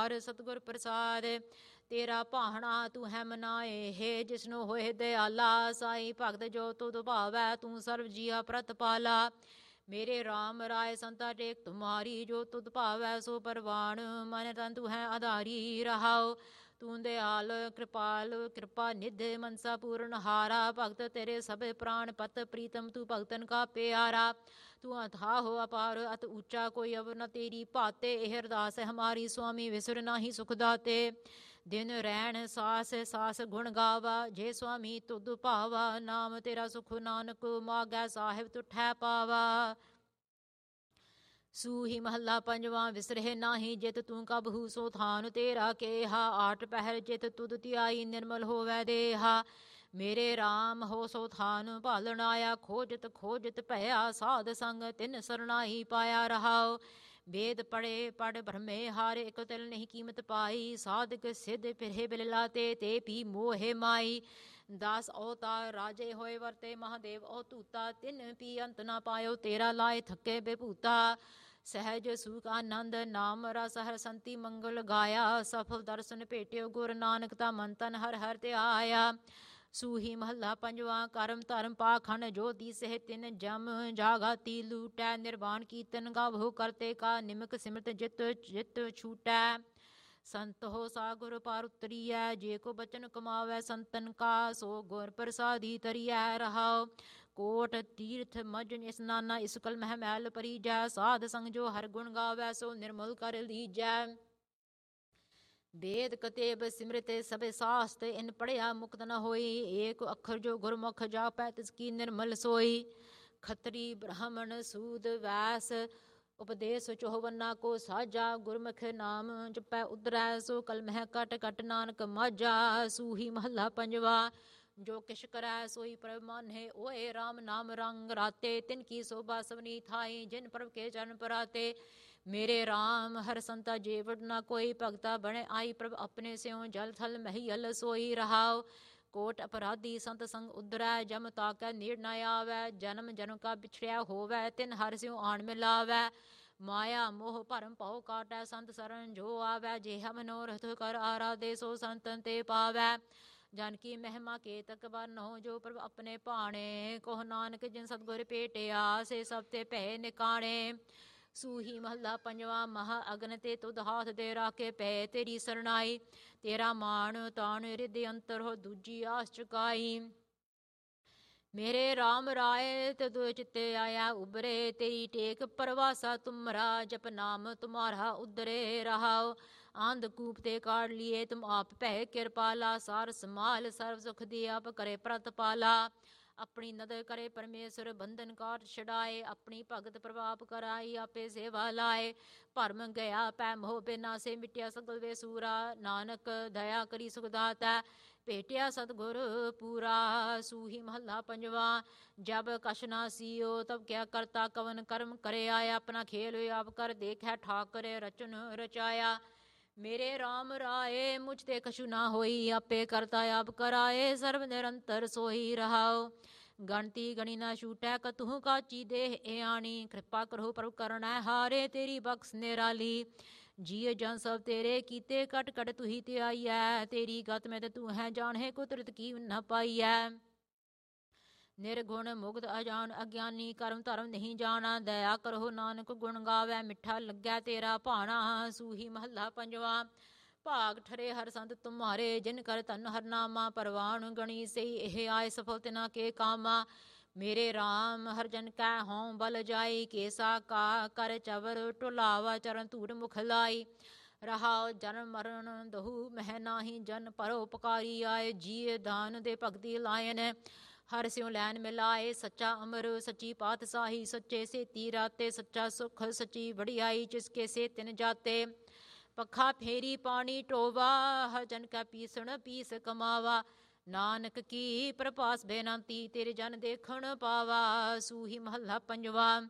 ਹਰ ਸਤਿਗੁਰ ਪ੍ਰਸਾਦ। ਤੇਰਾ ਭਾਣਾ ਤੂੰ ਹੈ ਮਨਾਏ, ਹੈ ਜਿਸਨੂੰ ਹੋਏ ਦਿਆਲਾ। ਸਾਈ ਭਗਤ ਜੋ ਤੁਧ ਭਾਵੈ, ਤੂੰ ਸਰਬ ਜੀਆ ਪ੍ਰਤਪਾਲਾ। ਮੇਰੇ ਰਾਮ ਰਾਏ ਸੰਤਾ ਟੇਕ ਤੁਮਾਰੀ, ਜੋ ਤੁਧ ਭਾਵੈ ਸੋ ਪਰਵਾਣ। ਮਨ ਤਨ ਤੂੰ ਹੈ ਆਧਾਰੀ ਰਹਾਓ, ਤੂੰ ਦਿਆਲ ਕਿਰਪਾਲ ਕਿਰਪਾ ਨਿਧ ਮਨਸਾ ਪੂਰਨ ਹਾਰਾ। ਭਗਤ ਤੇਰੇ ਸਭ ਪ੍ਰਾਣ ਪਤ, ਪ੍ਰੀਤਮ ਤੂੰ ਭਗਤਨ ਕਾ ਪਿਆਰਾ। ਤੂੰ ਅਥਾਹ ਹੋ ਅਪਾਰ ਅਤ ਉੱਚਾ, ਕੋਈ ਅਵਰ ਨ ਤੇਰੀ ਭਾਤੇ। ਇਹ ਅਰਦਾਸ ਹਮਾਰੀ ਸੁਆਮੀ, ਵਿਸਰ ਨਾਹੀ ਸੁਖ ਦਾਤੇ। ਦਿਨ ਰੈਣ ਸਾਸ ਸਾਸ ਗੁਣ ਗਾਵਾ, ਜੇ ਸੁਆਮੀ ਤੁਧ ਭਾਵਾ। ਨਾਮ ਤੇਰਾ ਸੁਖ ਨਾਨਕ ਮਾਗੈ, ਸਾਹਿਬ ਤੁਠੈ ਪਾਵਾ। ਸੂਹੀ ਮਹੱਲਾ ਪੰਜਵਾਂ। ਵਿਸਰਹਿ ਨਾਹੀ ਜਿਤ ਤੂੰ ਕਬਹੂ, ਸੋ ਥਾਨ ਤੇਰਾ ਕੇਹਾ। ਆਠ ਪਹਿਰ ਜਿਤ ਤੁਧ ਧਿਆਈ, ਨਿਰਮਲ ਹੋਵੈ ਦੇਹਾ। ਮੇਰੇ ਰਾਮ ਹੋ ਸੋ ਥਾਨ ਭਾਲਣ ਆਇਆ, ਖੋਜਤ ਖੋਜਤ ਭਇਆ। ਸਾਧ ਸੰਗ ਤਿਨ ਸਰਨਾਈ ਪਾਇਆ ਰਹਾਓ। ਵੇਦ ਪੜੇ ਪੜ ਭ੍ਰਮੇ ਹਾਰੇ, ਇਕ ਤਿਲ ਨਹੀਂ ਕੀਮਤ ਪਾਈ। ਸਾਧਕ ਸਿੱਧ ਫਿਰੇ ਬਿਲ ਲਾਤੇ, ਤੇ ਪੀ ਮੋਹਿ ਮਾਈ। 10 ਅਵਤਾਰ ਰਾਜੇ ਹੋਏ ਵਰਤੇ, ਮਹਾਦੇਵ ਅਵਤੂਤਾ। ਤਿਨ ਪੀ ਅੰਤ ਨਾ ਪਾਇਓ, ਤੇਰਾ ਲਾਏ ਥੱਕੇ ਬੇਭੂਤਾ। ਸਹਿਜ ਸੁਖ ਆਨੰਦ ਨਾਮ ਰਸ, ਹਰ ਸੰਤੀ ਮੰਗਲ ਗਾਇਆ। ਸਫਲ ਦਰਸ਼ਨ ਭੇਟਿਓ ਗੁਰ ਨਾਨਕ, ਤਾਂ ਮਨ ਤਨ ਹਰ ਹਰ ਧਿਆਇਆ। ਸੂਹੀ ਮਹੱਲਾ ਪੰਜਵਾਂ। ਕਰਮ ਧਰਮ ਪਾਖੰਡ ਜੋ ਦੀਸਹਿ, ਤਿਨ ਜਮ ਜਾਗਾਤੀ ਲੂਟੈ। ਨਿਰਵਾਣ ਕੀਰਤਨ ਗਾਵਹੁ ਕਰਤੇ ਕਾ, ਨਿਮਕ ਸਿਮਰਤ ਜਿਤ ਜਿਤ ਛੂਟੈ। ਸੰਤ ਹੋ ਸਾ ਗੁਰ ਪਾਰ ਉਤਰੀਐ, ਜੇ ਕੋ ਬਚਨ ਕਮਾਵੈ ਸੰਤਨ ਕਾ। ਸੋ ਗੁਰ ਪ੍ਰਸਾਦੀ ਤਰੀਐ ਰਹਾਉ। ਕੋਟ ਤੀਰਥ ਮਜ ਇਸਨਾਨਾ, ਇਸਕਲ ਮਹਿ ਮੈਲ ਪਰੀਜੈ। ਸਾਧ ਸੰਗ ਜੋ ਹਰ ਗੁਣ ਗਾਵੈ, ਸੋ ਨਿਰਮਲ ਕਰ ਲੀਜੈ। ਵੇਦ ਕਤੇਬ ਸਿਮਰਤ ਸਭੇ ਸਾਸਤ, ਇਨ ਪੜਿਆ ਮੁਕਤ ਨ ਹੋਈ। ਏਕ ਅੱਖਰ ਜੋ ਗੁਰਮੁਖ ਜਾਪੈ, ਤਿਸ ਕੀ ਨਿਰਮਲ ਸੋਈ। ਖੱਤਰੀ ਬ੍ਰਾਹਮਣ ਸੂਦ ਵੈਸ, ਉਪਦੇਸ ਚੋਹਵੰਨਾ ਕੋ ਸਾਜਾ। ਗੁਰਮੁਖ ਨਾਮ ਜਪੈ ਉਧਰੈ, ਸੋ ਕਲ ਮਹਿ ਕਟ ਕਟ ਨਾਨਕ ਮਾਝਾ। ਸੂਹੀ ਮਹੱਲਾ ਪੰਜਵਾ। ਜੋ ਕਿਛ ਕਰੈ ਸੋਈ ਪ੍ਰਭ ਮਾਨਹਿ, ਓਏ ਰਾਮ ਨਾਮ ਰੰਗ ਰਾਤੇ। ਤਿਨ ਕੀ ਸੋਭਾ ਸਭਨੀ ਥਾਈ, ਜਿਨ ਪ੍ਰਭ ਕੇ ਚਰਨ ਪਰਾਤੇ। ਮੇਰੇ ਰਾਮ ਹਰ ਸੰਤਾ ਜੇ ਵਡ ਨਾ ਕੋਈ, ਭਗਤਾ ਬਣੇ ਆਈ ਪ੍ਰਭ ਆਪਣੇ ਸਿਉ। ਜਲ ਥਲ ਮਹੀਅਲ ਸੋਈ ਰਹਾਉ। ਕੋਟ ਅਪਰਾਧੀ ਸੰਤ ਸੰਗ ਉਧਰੈ, ਜਮ ਤਾਕੈ ਨੇੜ ਨਾ ਆਵੈ। ਜਨਮ ਜਨਮ ਕਾ ਵਿਛੜਿਆ ਹੋਵੈ, ਤਿਨ ਹਰ ਸਿਉ ਆਣ ਮਿਲਾਵੈ। ਮਾਇਆ ਮੋਹ ਭਰਮ ਭਉ ਕਾਟੈ, ਸੰਤ ਸਰਨ ਜੋ ਆਵੈ। ਜਿਹਾ ਮਨੋਰਥ ਕਰ ਆਰਾਧੇ, ਸੋ ਸੰਤਨ ਤੇ ਪਾਵੈ। ਜਨ ਕੀ ਮਹਿਮਾ ਕੇਤਕ ਵਰਨਹੁ, ਜੋ ਪ੍ਰਭ ਆਪਣੇ ਭਾਣੇ। ਕੋਹ ਨਾਨਕ ਜਿਨ ਸਤਿਗੁਰ ਭੇਟਿਆ, ਸੇ ਸਭ ਤੇ ਭੈ ਨਿਕਾਣੇ। ਸੂਹੀ ਮਹੱਲਾ ਪੰਜਵਾਂ। ਮਹਾ ਅਗਨ ਤੇ ਤੁਧ ਹਾਥ ਦੇ ਰਾਖੇ, ਪੈ ਤੇਰੀ ਸਰਣਾਈ। ਤੇਰਾ ਮਾਣ ਤਾਣ ਰਿਦ ਅੰਤਰ ਹੋ, ਦੂਜੀ ਆਸ ਚੁਕਾਈ। ਮੇਰੇ ਰਾਮ ਰਾਏ ਤੁਧ ਚਿੱਤੇ ਆਇਆ ਉਬਰੇ, ਤੇਰੀ ਟੇਕ ਪਰਵਾਸਾ ਤੁਮਰਾ। ਜਪ ਨਾਮ ਤੁਮਾਰਾ ਉਧਰੇ ਰਹਾਓ। ਆਂਧ ਕੂਪ ਤੇ ਕਾੜ ਲਿਏ ਤੁਮ ਆਪ, ਭੈ ਕਿਰਪਾਲਾ। ਸਾਰ ਸਮਾਲ ਸਰਬ ਸੁਖ ਦੀ, ਆਪ ਕਰੇ ਪ੍ਰਤਪਾਲਾ। ਆਪਣੀ ਨਦਰ ਕਰੇ ਪਰਮੇਸ਼ਰ, ਬੰਧਨ ਕਾਟ ਛਡਾਏ। ਆਪਣੀ ਭਗਤ ਪ੍ਰਭਾਪ ਕਰਾਈ, ਆਪੇ ਸੇਵਾ ਲਾਏ। ਭਰਮ ਗਿਆ ਪੈ ਮੋਹ ਬਿਨਾਸੇ, ਮਿਟਿਆ ਸਗਲ ਵੇ ਸੂਰਾ। ਨਾਨਕ ਦਇਆ ਕਰੀ ਸੁਖ ਦਾਤਾ, ਭੇਟਿਆ ਸਤਿਗੁਰ ਪੂਰਾ। ਸੂਹੀ ਮਹੱਲਾ ਪੰਜਵਾਂ। ਜਬ ਕਛ ਨਾ ਸੀਓ, ਤਬ ਕਿਆ ਕਰਤਾ ਕਵਨ ਕਰਮ ਕਰਿਆ। ਆਪਣਾ ਖੇਲ ਆਪ ਕਰ ਦੇਖੈ, ਠਾਕਰ ਰਚਨ ਰਚਾਇਆ। ਮੇਰੇ ਰਾਮ ਰਾਏ ਮੁਝ ਤੇ ਕਛੂ ਨਾ ਹੋਈ, ਆਪੇ ਕਰਤਾ ਆਪ ਕਰਾਏ। ਸਰਬ ਨਿਰੰਤਰ ਸੋਈ ਰਹਾਓ। ਗਣਤੀ ਗਣੀ ਨਾ ਛੂਟੈ, ਕਤਹੁ ਕਾਚੀ ਦੇਹ ਏਆਣੀ। ਕਿਰਪਾ ਕਰੋ ਪ੍ਰਭ ਕਰਣੈ ਹਾਰੇ, ਤੇਰੀ ਬਖਸ਼ ਨਿਰਾਲੀ। ਜੀਅ ਜਨ ਸਭ ਤੇਰੇ ਕੀਤੇ, ਕਟ ਕਟ ਤੁਹੀ ਧਿਆਈਐ। ਤੇਰੀ ਗਤ ਮੈਂ ਤੇ ਤੂੰ ਹੈ ਜਾਣਹਿ, ਕੁਦਰਤ ਕੀ ਨ ਪਾਈਐ। ਨਿਰਗੁਣ ਮੁਗਧ ਅਜਾਨ ਅਗਿਆਨੀ, ਕਰਮ ਧਰਮ ਨਹੀਂ ਜਾਣਾ। ਦਇਆ ਕਰੋ ਨਾਨਕ ਗੁਣ ਗਾਵੈ, ਮਿੱਠਾ ਲੱਗੈ ਤੇਰਾ ਭਾਣਾ। ਸੂਹੀ ਮਹੱਲਾ ਪੰਜਵਾਂ। ਭਾਗ ਠਰੇ ਹਰ ਸੰਤ ਤੁਮਾਰੇ, ਜਿਨ ਕਰ ਧਨ ਹਰ ਨਾਮਾ। ਪਰਵਾਣ ਗਣੀ ਸਈ ਇਹ ਆਏ, ਸਫਲ ਤਿਨਾ ਕੇ ਕਾਮਾ। ਮੇਰੇ ਰਾਮ ਹਰ ਜਨ ਕੈ ਹੋਂ ਬਲ ਜਾਈ, ਕੇਸਾ ਕਾ ਕਰ ਚਵਰ ਟੁਲਾਵਾ। ਚਰਨ ਧੂੜ ਮੁਖ ਲਾਈ ਰਹਾਉ। ਜਨਮ ਮਰਨ ਦਹੂ ਮਹਿ ਨਾਹੀ, ਜਨ ਪਰਉ ਉਪਕਾਰੀ ਆਏ। ਜੀਅ ਦਾਨ ਦੇ ਭਗਤੀ ਲਾਇਨ, ਹਰ ਸਿਉ ਲੈਨ ਮਿਲਾਏ। ਸੱਚਾ ਅਮਰ ਸੱਚੀ ਪਾਤਸ਼ਾਹੀ, ਸੱਚੇ ਸੇਤੀ ਰਾਤੇ। ਸੱਚਾ ਸੁਖ ਸੱਚੀ ਵਡਿਆਈ, ਜਿਸਕੇ ਸੇ ਤਿਨ ਜਾਤੇ। ਪੱਖਾ ਫੇਰੀ ਪਾਣੀ ਟੋਵਾ, ਹਰ ਜਨ ਕੈ ਪੀਸਣ ਪੀਸ ਕਮਾਵਾ। ਨਾਨਕ ਕੀ ਪ੍ਰਭਾਸ ਬੇਨੰਤੀ, ਤੇਰੇ ਜਨ ਦੇਖਣ ਪਾਵਾ। ਸੂਹੀ ਮਹੱਲਾ ਪੰਜਵਾ।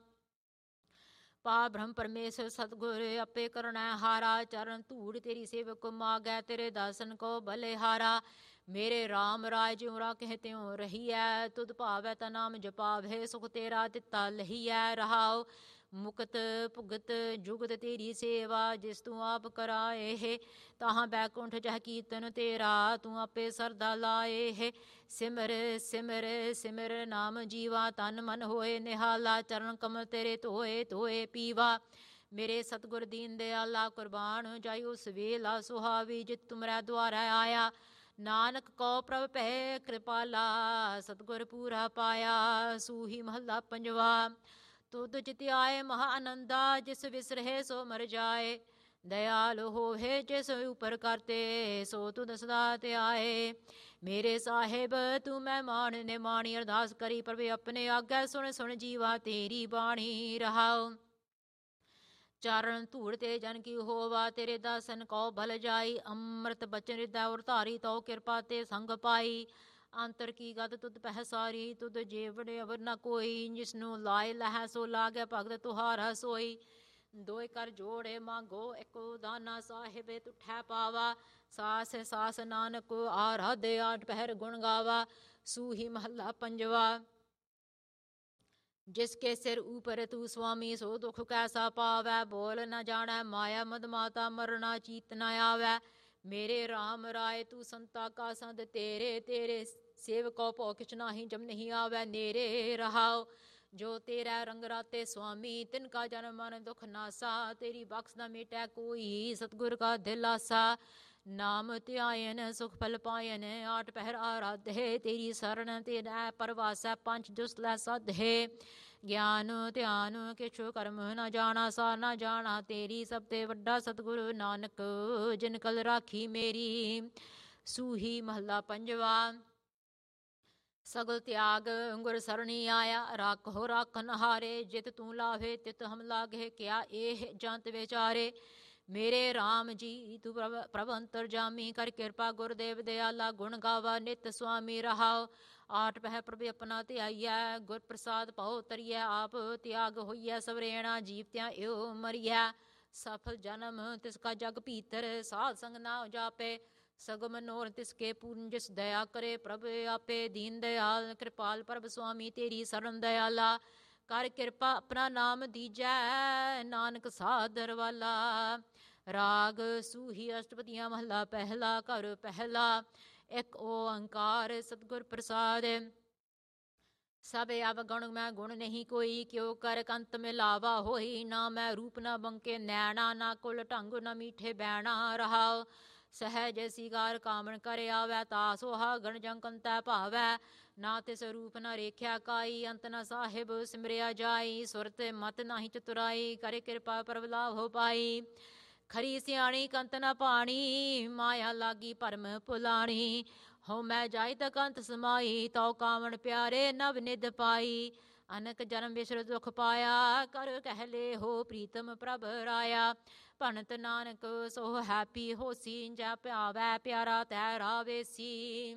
ਪਾ ਬ੍ਰਹਮ ਪਰਮੇਸ਼ਰ ਸਤਿਗੁਰ, ਆਪੇ ਕਰਣੈ ਹਾਰਾ। ਚਰਨ ਧੂੜ ਤੇਰੀ ਸੇਵਕ ਮਾਗੈ, ਤੇਰੇ ਦਰਸ਼ਨ ਕੋ ਬਲਿਹਾਰਾ। ਮੇਰੇ ਰਾਮ ਰਾਏ ਜਿਉ ਰਾਖਹਿ ਤਿਉ ਰਹੀਐ, ਤੁਧ ਭਾਵੈ ਤਾ ਨਾਮ ਜਪਾਵਹਿ। ਸੁਖ ਤੇਰਾ ਦਿੱਤਾ ਲਹੀਐ ਰਹਾਉ। ਮੁਕਤ ਭੁਗਤ ਜੁਗਤ ਤੇਰੀ ਸੇਵਾ, ਜਿਸ ਤੂੰ ਆਪ ਕਰਾਏ ਹੈ। ਤਾਹਾਂ ਬੈਕੁੰਠ ਜਹ ਕੀਰਤਨ ਤੇਰਾ, ਤੂੰ ਆਪੇ ਸਰਦਾ ਲਾਏ ਹੈ। ਸਿਮਰ ਸਿਮਰ ਸਿਮਰ ਨਾਮ ਜੀਵਾ, ਤਨ ਮਨ ਹੋਏ ਨਿਹਾਲਾ, ਚਰਨ ਕਮਲ ਤੇਰੇ ਧੋਏ ਧੋਏ ਪੀਵਾ। ਮੇਰੇ ਸਤਿਗੁਰ ਦੀਨ ਦਿਆਲਾ, ਕੁਰਬਾਨ ਜਾਈ ਉਸ ਵੇਲਾ ਸੁਹਾਵੀ, ਜਿਤ ਤੁਮਰੇ ਦੁਆਰਾ ਆਇਆ। ਨਾਨਕ ਕੋ ਪ੍ਰਭ ਭੈ ਕਿਰਪਾਲਾ, ਸਤਿਗੁਰ ਪੂਰਾ ਪਾਇਆ। ਸੂਹੀ ਮਹੱਲਾ ਪੰਜਵਾ। ਤੁਧ ਜਿਤ ਆਏ ਮਹਾ ਆਨੰਦਾ, ਜਿਸ ਵਿਸਰਹਿ ਸੋ ਮਰ ਜਾਏ। ਦਇਆਲ ਹੋਵੇ ਜਿਸ ਉਪਰ ਕਰਤੇ, ਸੋ ਤੁਧ ਸਦਾ ਧਿਆਏ। ਮੇਰੇ ਸਾਹਿਬ ਤੂੰ ਮਹਿਮਾਨ ਨੇ ਮਾਣੀ, ਅਰਦਾਸ ਕਰੀ ਪ੍ਰਭ ਆਪਣੇ ਆਗੇ। ਸੁਣ ਸੁਣ ਜੀਵਾ ਤੇਰੀ ਬਾਣੀ ਰਹਾਉ। ਚਾਰਨ ਧੂੜ ਤੇ ਜਨ ਕੀ ਹੋਵਾ, ਤੇਰੇ ਦਾਸਨ ਕਉ ਭਲ ਜਾਈ। ਅੰਮ੍ਰਿਤ ਬਚਨ ਹਿਰਦੈ ਉਰ ਧਾਰੀ, ਤਉ ਕਿਰਪਾ ਤੇ ਸੰਗ ਪਾਈ। ਅੰਤਰ ਕੀ ਗਤ ਤੁਧ ਪਹਿ ਸਾਰੀ, ਤੁਧ ਜੇਵੜ ਅਵਰ ਨ ਕੋਈ। ਜਿਸਨੂੰ ਲਾਏ ਲਹੈ ਸੋ ਲਾਗੇ, ਭਗਤ ਤੁਹਾਰਾ ਸੋਈ। ਦੋਇ ਕਰ ਜੋੜੇ ਮੰਗੋ ਇੱਕੋ ਦਾਨਾ, ਸਾਹਿਬ ਤੁਠੈ ਪਾਵਾ। ਸਾਸ ਸਾਸ ਨਾਨਕ ਆਰਾਧੇ, ਆਠ ਪਹਿਰ ਗੁਣ ਗਾਵਾ। ਸੂਹੀ ਮਹੱਲਾ ਪੰਜਵਾ। जिसके सिर ऊपर तू स्वामी, सो दुख कैसा पावै। बोल न जानै माया मद माता, मरना चीत न आवै। मेरे राम राय तू संता का संत, तेरे तेरे सेवको भौ किछ नाही, जम नहीं आवै नेरे रहाओ। जो तेरा रंग राते स्वामी, तिनका जन्म मन दुख नासा। तेरी बख्श न मिटै कोई, सतगुर का दिल आसा। नाम ध्यायन सुख फल पायन, आठ पहर आराधे। तेरी शरण तेरै परवासै, पंच जुसलै साधे। ਗਿਆਨ ਧਿਆਨ ਕਿਛੁ ਕਰਮ ਨ ਜਾਣਾ, ਸਾ ਨ ਜਾਣਾ ਤੇਰੀ। ਸਭ ਤੇ ਵੱਡਾ ਸਤਿਗੁਰੂ ਨਾਨਕ, ਜਿਨ ਕਲ ਰਾਖੀ ਮੇਰੀ। ਸੂਹੀ ਮਹੱਲਾ ਪੰਜਵਾ। ਸਗਲ ਤਿਆਗ ਗੁਰ ਸਰਣੀ ਆਇਆ, ਰਾਖੋ ਰਾਖਨ ਹਾਰੇ। ਜਿਤ ਤੂੰ ਲਾਵੇ ਤਿਤ ਹਮ ਲਾਗੇ, ਕਿਆ ਇਹ ਜੰਤ ਵਿਚਾਰੇ। ਮੇਰੇ ਰਾਮ ਜੀ ਤੂੰ ਪ੍ਰਭ ਅੰਤਰ ਜਾਮੀ, ਕਰ ਕਿਰਪਾ ਗੁਰਦੇਵ ਦਿਆਲਾ। ਗੁਣ ਗਾਵਾ ਨਿਤ ਸੁਆਮੀ ਰਹਾਓ। ਆਠ ਪਹਿ ਪ੍ਰਭ ਆਪਣਾ ਧਿਆਈਐ, ਗੁਰ ਪ੍ਰਸਾਦ ਪਾਉ ਤਰੀਐ। ਆਪ ਤਿਆਗ ਹੋਈਐ ਸਵਰੇਣਾ, ਜੀਵ ਤਿਆ ਇਉ ਮਰੀਐ। ਸਫਲ ਜਨਮ ਤਿਸਕਾ ਜਗ ਭੀਤਰ, ਸਾਧ ਸੰਗ ਨਾ ਜਾਪੇ। ਸਗ ਮਨੋਰ ਤਿਸਕੇ ਪੂਰਨ, ਜਿਸ ਦਇਆ ਕਰੇ ਪ੍ਰਭ ਆਪੇ। ਦੀਨ ਦਿਆਲ ਕਿਰਪਾਲ ਪ੍ਰਭ ਸੁਆਮੀ, ਤੇਰੀ ਸਰਣ ਦਿਆਲਾ। ਕਰ ਕਿਰਪਾ ਆਪਣਾ ਨਾਮ ਦੀਜੈ, ਨਾਨਕ ਸਾਦਰ ਵਾਲਾ। ਰਾਗ ਸੂਹੀ ਅਸ਼ਟਪਦੀਆਂ ਮਹੱਲਾ ਪਹਿਲਾ। ਘਰ ਪਹਿਲਾ। ਇੱਕ ਓੰਕਾਰ ਸਤਿਗੁਰ ਪ੍ਰਸਾਦ। ਸਭ ਅਵਗੁਣ ਮੈਂ ਗੁਣ ਨਹੀਂ ਕੋਈ, ਕਿਉ ਕਰ ਕੰਤ ਮਿਲਾਵਾ ਹੋਈ। ਨਾ ਮੈਂ ਰੂਪ ਨ ਬੰਕੇ ਨੈਣਾ, ਨਾ ਕੁਲ ਢੰਗ ਨ ਮੀਠੇ ਬੈਣਾ ਰਹਾਉ। ਸਹਿਜ ਸਿਗਾਰ ਕਾਮਣ ਕਰ ਆਵੈ, ਤਾ ਸੁਹਾਗਣ ਜੰਕੰਤੈ ਭਾਵੈ। ਨਾ ਤਿਸ ਰੂਪ ਨ ਰੇਖਿਆ ਕਾਈ, ਅੰਤ ਨ ਸਾਹਿਬ ਸਿਮਰਿਆ ਜਾਈ। ਸੁਰਤ ਮਤ ਨਾਹੀ ਚਤੁਰਾਈ, ਕਰ ਕਿਰਪਾ ਪ੍ਰਭ ਲਾਭੋ ਪਾਈ। ਖਰੀ ਸਿਆਣੀ ਕੰਤ ਨ ਪਾਣੀ, ਮਾਇਆ ਲਾਗੀ ਭਰਮ ਭੁਲਾਣੀ। ਹਉ ਮੈਂ ਜਾਈ ਤ ਕੰਤ ਸਮਾਈ, ਤਉ ਕਾਵਣ ਪਿਆਰੇ ਨਵ ਨਿਧ ਪਾਈ। ਅਨਕ ਜਨਮ ਵਿਸਰ ਦੁਖ ਪਾਇਆ, ਕਰ ਕਹਿ ਲੇ ਹੋ ਪ੍ਰੀਤਮ ਪ੍ਰਭ ਰਾਇਆ। ਭਣਤ ਨਾਨਕ ਸੋ ਹੈਪੀ ਹੋਸੀ, ਜੈ ਭਾਵੈ ਪਿਆਰਾ ਤੈ ਰਾਵੇਸੀ।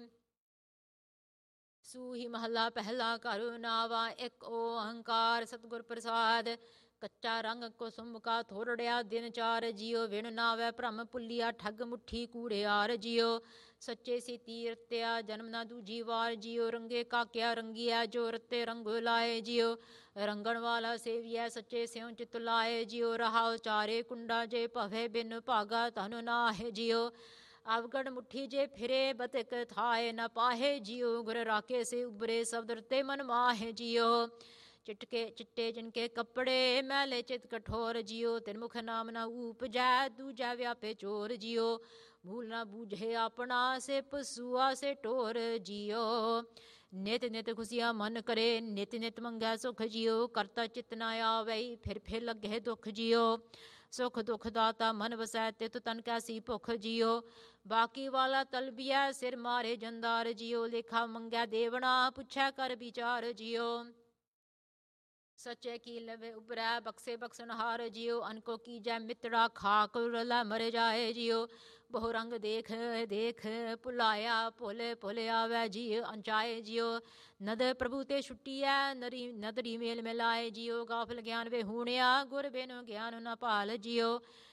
ਸੂਹੀ ਮਹੱਲਾ ਪਹਿਲਾ। ਘਰ ਨਾਵਾ। ਇੱਕ ਓੰਕਾਰ ਸਤਿਗੁਰ ਪ੍ਰਸਾਦ। ਕੱਚਾ ਰੰਗ ਕੁਸੁਮ ਕਾ ਥੋੜਿਆ, ਦਿਨ ਚਾਰ ਜਿਉ। ਵਿਣ ਨਾਵੈ ਭ੍ਰਮ ਭੁੱਲਿਆ, ਠੱਗ ਮੁੱਠੀ ਕੂੜਿਆਰ ਜਿਉ। ਸੱਚੇ ਸੀਤੀ ਰਤਿਆ, ਜਨਮ ਨਾ ਦੂਜੀ ਵਾਰ ਜਿਉ। ਰੰਗੇ ਕਾਕਿਆ ਰੰਗੀਐ, ਜੋ ਰਤੇ ਰੰਗ ਲਾਏ ਜਿਉ। ਰੰਗਣ ਵਾਲਾ ਸੇਵੀਐ, ਸੱਚੇ ਸਿਉ ਚਿਤ ਲਾਏ ਜਿਉ। ਰਹਾਉ ਚਾਰੇ ਕੁੰਡਾ, ਜੇ ਭਵੇ ਬਿਨ ਭਾਗਾ ਧਨ ਨਾਹਿ ਜਿਉ। ਅਵਗੜ ਮੁੱਠੀ ਜੇ ਫਿਰੇ, ਬਤਕ ਥਾਏ ਨ ਪਾਹੇ ਜਿਉ। ਗੁਰ ਰਾਖੇ ਸੇ ਉਬਰੇ, ਸ਼ਬਦ ਰਤੇ ਮਨ ਮਾਹੇ ਜਿਉ। ਚਿਟਕੇ ਚਿੱਟੇ ਜਿਨਕੇ ਕੱਪੜੇ, ਮੈਲੇ ਚਿਤ ਕਠੋਰ ਜਿਉ। ਤਿਨਮੁਖ ਨਾਮ ਨ ਊਪਜੈ, ਦੂਜੈ ਵਿਆਪੇ ਚੋਰ ਜਿਉ। ਭੂਲ ਨ ਬੂਝੇ ਆਪਣਾ, ਸੇ ਪਸੂਆ ਸੇ ਟੋਰ ਜਿਉ। ਨਿਤ ਨਿਤ ਖੁਸ਼ੀਆ ਮਨ ਕਰੇ, ਨਿਤ ਨਿਤ ਮੰਗੈ ਸੁਖ ਜਿਉ। ਕਰਤਾ ਚਿਤ ਨ ਆਵਈ, ਫਿਰ ਲੱਗੇ ਦੁਖ ਜਿਉ। ਸੁਖ ਦੁਖ ਦਾਤਾ ਮਨ ਵਸੈ, ਤਿਤ ਤਨ ਕੈਸੀ ਭੁਖ ਜਿਉ। ਬਾਕੀ ਵਾਲਾ ਤਲਬੀਐ, ਸਿਰ ਮਾਰੇ ਜੰਦਾਰ ਜਿਉ। ਲੇਖਾ ਮੰਗੈ ਦੇਵਣਾ, ਪੁੱਛੈ ਕਰ ਵਿਚਾਰ ਜਿਉ। ਸੱਚੇ ਕੀ ਲਵੇ ਉਬਰੈ, ਬਖਸ਼ੇ ਬਖਸ਼ਨਹਾਰ ਜਿਉ। ਅਨਕੋ ਕੀਜੈ ਮਿੱਤੜਾ, ਖਾਕ ਰਲੈ ਮਰ ਜਾਏ ਜਿਉ। ਬਹੁ ਰੰਗ ਦੇਖ ਦੇਖ ਭੁਲਾਇਆ, ਭੁਲ ਭੁਲ ਆਵੈ ਜੀ ਅੰਚਾਏ ਜਿਉ। ਨਦ ਪ੍ਰਭੂ ਤੇ ਛੁੱਟੀਐ, ਨਦਰੀ ਮੇਲ ਮਿਲਾਏ ਜਿਉ। ਗਾਫਲ ਗਿਆਨ ਵੇ ਹੂਣਿਆ, ਗੁਰ ਬਿਨੁ ਗਿਆਨ ਨ ਭਾਲ ਜਿਉ।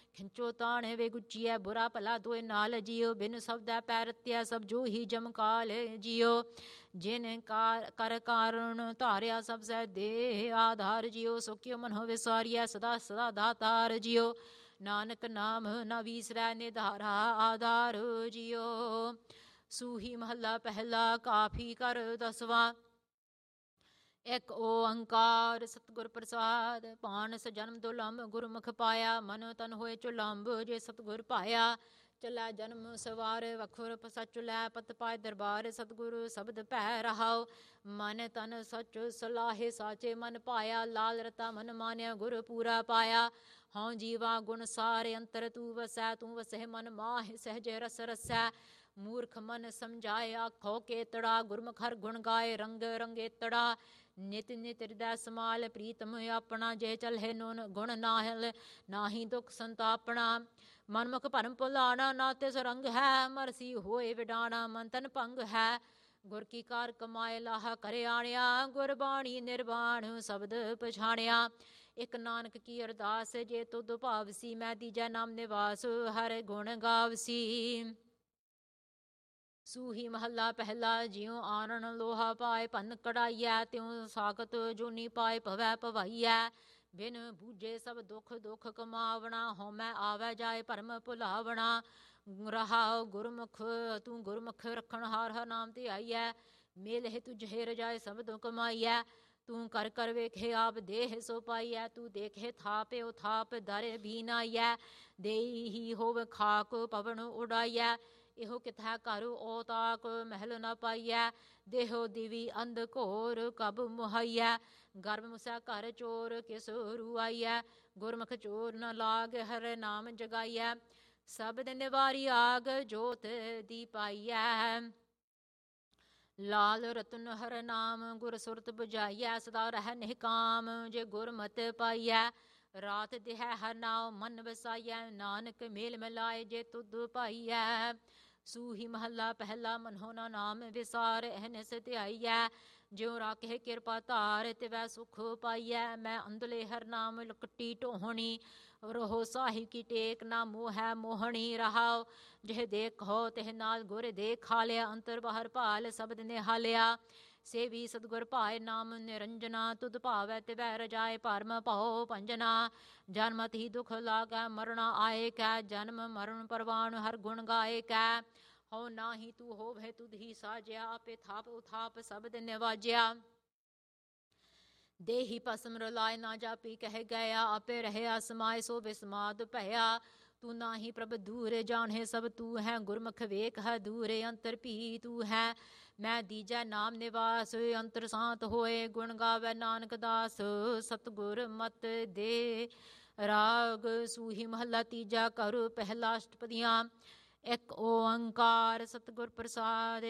ਖਿੰਚੋ ਤਾਣੇ ਵੇ ਗੁੱਚੀਐ ਬੁਰਾ ਭਲਾ ਦੋਏ ਨਾਲ ਜਿਉ ਬਿਨ ਸਬਦੈ ਪੈ ਰਤਿਆ ਸਭ ਜੋ ਹੀ ਜਮਕਾਲ ਜਿਉ ਜਿਨ ਕਰ ਕਾਰਨ ਧਾਰਿਆ ਸਭ ਸੈ ਦੇ ਆਧਾਰ ਜਿਉ ਸੋ ਕਿਉ ਮਨ ਹੋਵੇ ਸਾਰੀਐ ਸਦਾ ਸਦਾ ਦਾਤਾਰ ਜਿਉ ਨਾਨਕ ਨਾਮ ਨਾ ਵੀਸਰੈ ਨਿਧਾਰਾ ਆਧਾਰ ਜਿਉ। ਸੂਹੀ ਮਹੱਲਾ ਪਹਿਲਾ ਕਾਫੀ ਕਰ ਦਸਵਾਂ। ਇੱਕ ਓੰਕਾਰ ਸਤਿਗੁਰ ਪ੍ਰਸਾਦ ਪਾਨਸ ਜਨਮ ਦੁਲੰਭ ਗੁਰਮੁਖ ਪਾਇਆ ਮਨ ਤਨ ਹੋਏ ਚੁਲੰਭ ਜੇ ਸਤਿਗੁਰ ਪਾਇਆ ਚਲੈ ਜਨਮ ਸਵਾਰ ਵਖੁਰ ਸਚ ਲੈ ਪਤ ਪਾਏ ਦਰਬਾਰ ਸਤਿਗੁਰ ਸ਼ਬਦ ਭੈ ਰਹਾਉ ਮਨ ਤਨ ਸਚ ਸਲਾਹੇ ਸਾਚੇ ਮਨ ਪਾਇਆ ਲਾਲ ਰਤਾ ਮਨ ਮਾਨਿਆ ਗੁਰ ਪੂਰਾ ਪਾਇਆ ਹਉ ਜੀਵਾ ਗੁਣ ਸਾਰੇ ਅੰਤਰ ਤੂੰ ਵਸੈ ਤੂੰ ਵਸਹਿ ਮਨ ਮਾਹਿ ਸਹਿਜ ਰਸ ਰਸੈ ਮੂਰਖ ਮਨ ਸਮਝਾਏ ਆਖੋ ਕੇਤੜਾ ਗੁਰਮੁਖ ਹਰ ਗੁਣ ਗਾਏ ਰੰਗ ਰੰਗੇਤੜਾ ਨਿਤ ਨਿਤ ਹਿਰਦੈ ਸਮਾਲ ਪ੍ਰੀਤਮ ਆਪਣਾ ਜੇ ਚਲਹਿ ਨੋਨ ਗੁਣ ਨਾਹਿਲ ਨਾਹੀ ਦੁਖ ਸੰਤਾਪਣਾ ਮਨਮੁਖ ਭਰਮ ਭੁਲਾਣਾ ਨਾ ਤਿਸ ਰੰਗ ਹੈ ਮਰਸੀ ਹੋਏ ਵਿਡਾਣਾ ਮਨ ਤਨ ਭੰਗ ਹੈ ਗੁਰ ਕੀ ਕਾਰ ਕਮਾਏ ਲਾਹਾ ਕਰੇ ਆਣਿਆ ਗੁਰਬਾਣੀ ਨਿਰਵਾਣ ਸ਼ਬਦ ਪਛਾਣਿਆ ਇਕ ਨਾਨਕ ਕੀ ਅਰਦਾਸ ਜੇ ਤੁਧ ਭਾਵਸੀ ਮੈਂ ਦੀਜੈ ਨਾਮ ਨਿਵਾਸ ਹਰ ਗੁਣ ਗਾਵਸੀ। ਸੂਹੀ ਮਹੱਲਾ ਪਹਿਲਾ ਜਿਉ ਆਨਣ ਲੋਹਾ ਪਾਏ ਭੰਨ ਕਢਾਈਐ ਤਿਉ ਸਾਖਤ ਜੂਨੀ ਪਾਏ ਭਵੈ ਭਵਾਈਐ ਬਿਨ ਬੂਝੇ ਸਭ ਦੁਖ ਦੁਖ ਕਮਾਵਣਾ ਹਉਮੈ ਆਵੈ ਜਾਏ ਭਰਮ ਭੁਲਾਵਣਾ ਰਹਾਉ ਗੁਰਮੁਖ ਤੂੰ ਗੁਰਮੁਖ ਰੱਖਣ ਹਾਰ ਹਰ ਨਾਮ ਤੇ ਆਈਐ ਮੇਲਹਿ ਤੁਝੇ ਰਜਾਏ ਸਬਦੋ ਕਮਾਈਐ ਤੂੰ ਕਰ ਕਰ ਵੇਖੇ ਆਪ ਦੇਹ ਸੋ ਪਾਈਐ ਤੂੰ ਦੇਖੇ ਥਾਪੇ ਉਹ ਥਾਪ ਦਰ ਵੀ ਨਾਈਐ ਦੇਹੀ ਹੋਵ ਖਾਕ ਪਵਨ ਉਡਾਈਐ ਇਹੋ ਕਿਥੈ ਘਰ ਓ ਤਾਕ ਮਹਿਲ ਨ ਪਾਈਐ ਦੇਹੋ ਦਿਵੀ ਅੰਧ ਘੋਰ ਕਬ ਮੁਹਾਈਐ ਗਰਭ ਮੁਸੈ ਘਰ ਚੋਰ ਕਿਸ ਰੁਆਈਐ ਗੁਰਮੁਖ ਚੋਰ ਨ ਲਾਗ ਹਰ ਨਾਮ ਜਗਾਈਐ ਸਬਦ ਨਿਵਾਰੀ ਆਗ ਜੋਤ ਦੀ ਪਾਈਐ ਲਾਲ ਰਤਨ ਹਰ ਨਾਮ ਗੁਰ ਸੁਰਤ ਬੁਝਾਈਐ ਸਦਾ ਰਹਿ ਨਿਹਕਾਮ ਜੇ ਗੁਰਮਤਿ ਪਾਈਐ ਰਾਤ ਦਿਹੈ ਹਰ ਨਾਉ ਮਨ ਵਸਾਈਐ ਨਾਨਕ ਮੇਲ ਮਿਲਾਏ ਜੇ ਤੁਧ ਪਾਈਐ। ਸੂਹੀ ਮਹੱਲਾ ਪਹਿਲਾ ਮਨਹੁ ਨਾ ਨਾਮ ਵਿਸਾਰ ਅਹਨਿਸ ਧਿਆਈਐ ਜਿਉ ਰਾਖੇ ਕਿਰਪਾ ਧਾਰ ਤਿਵੈ ਸੁਖ ਪਾਈਐ ਮੈਂ ਅੰਧਲੇ ਹਰ ਨਾਮ ਲਕਟੀ ਢੋਹਣੀ ਰਹੋ ਸਾਹੀ ਕੀ ਟੇਕ ਨਾ ਮੋਹੈ ਮੋਹਣੀ ਰਹਾਉ ਜਿਹ ਦੇਖੋ ਤਿਹ ਨਾਲ ਗੁਰ ਦੇਖਾਲਿਆ ਅੰਤਰ ਬਾਹਰ ਭਾਲ ਸ਼ਬਦ ਨਿਹਾਲਿਆ ਸੇਵੀ ਸਤਿਗੁਰ ਭਾਏ ਨਾਮ ਨਿਰੰਜਨਾ ਤੁਧ ਭਾਵੈ ਤਿਵੈ ਰਜਾਏ ਭਰਮ ਭਉ ਭੰਜਨਾ ਜਨਮਤ ਹੀ ਦੁਖ ਲਾਗੈ ਮਰਣਾ ਆਏ ਕੈ ਜਨਮ ਮਰਨ ਪਰਵਾਨ ਹਰ ਗੁਣ ਗਾਏ ਕੈ ਹਉ ਨਾਹੀ ਤੂੰ ਹੋਵੇ ਤੁਧ ਹੀ ਸਾਜਿਆ ਆਪੇ ਥਾਪ ਉਥਾਪ ਸ਼ਬਦ ਨਿਵਾਜਿਆ ਦੇਹੀ ਭਸਮ ਰਲਾਏ ਨਾ ਜਾਪੀ ਕਹਿ ਗਿਆ ਆਪੇ ਰਹਿਆ ਸਮਾਏ ਸੋ ਬਿਸਮਾਦ ਭਇਆ ਤੂੰ ਨਾਹੀ ਪ੍ਰਭ ਦੂਰ ਜਾਣੇ ਸਭ ਤੂੰ ਹੈ ਗੁਰਮੁਖ ਵੇਖ ਹੈ ਦੂਰ ਅੰਤਰ ਭੀ ਤੂੰ ਹੈ ਮੈਂ ਦੀਜੈ ਨਾਮ ਨਿਵਾਸ ਅੰਤਰ ਸ਼ਾਂਤ ਹੋਏ ਗੁਣ ਗਾਵੈ ਨਾਨਕ ਦਾਸ ਸਤਿਗੁਰ ਮਤ ਦੇ ਰਾਗ। ਸੂਹੀ ਮਹੱਲਾ ਤੀਜਾ ਘਰ ਪਹਿਲਾ ਅਸ਼ਟਪਦੀਆਂ। ਇੱਕ ਓੰਕਾਰ ਸਤਿਗੁਰ ਪ੍ਰਸਾਦ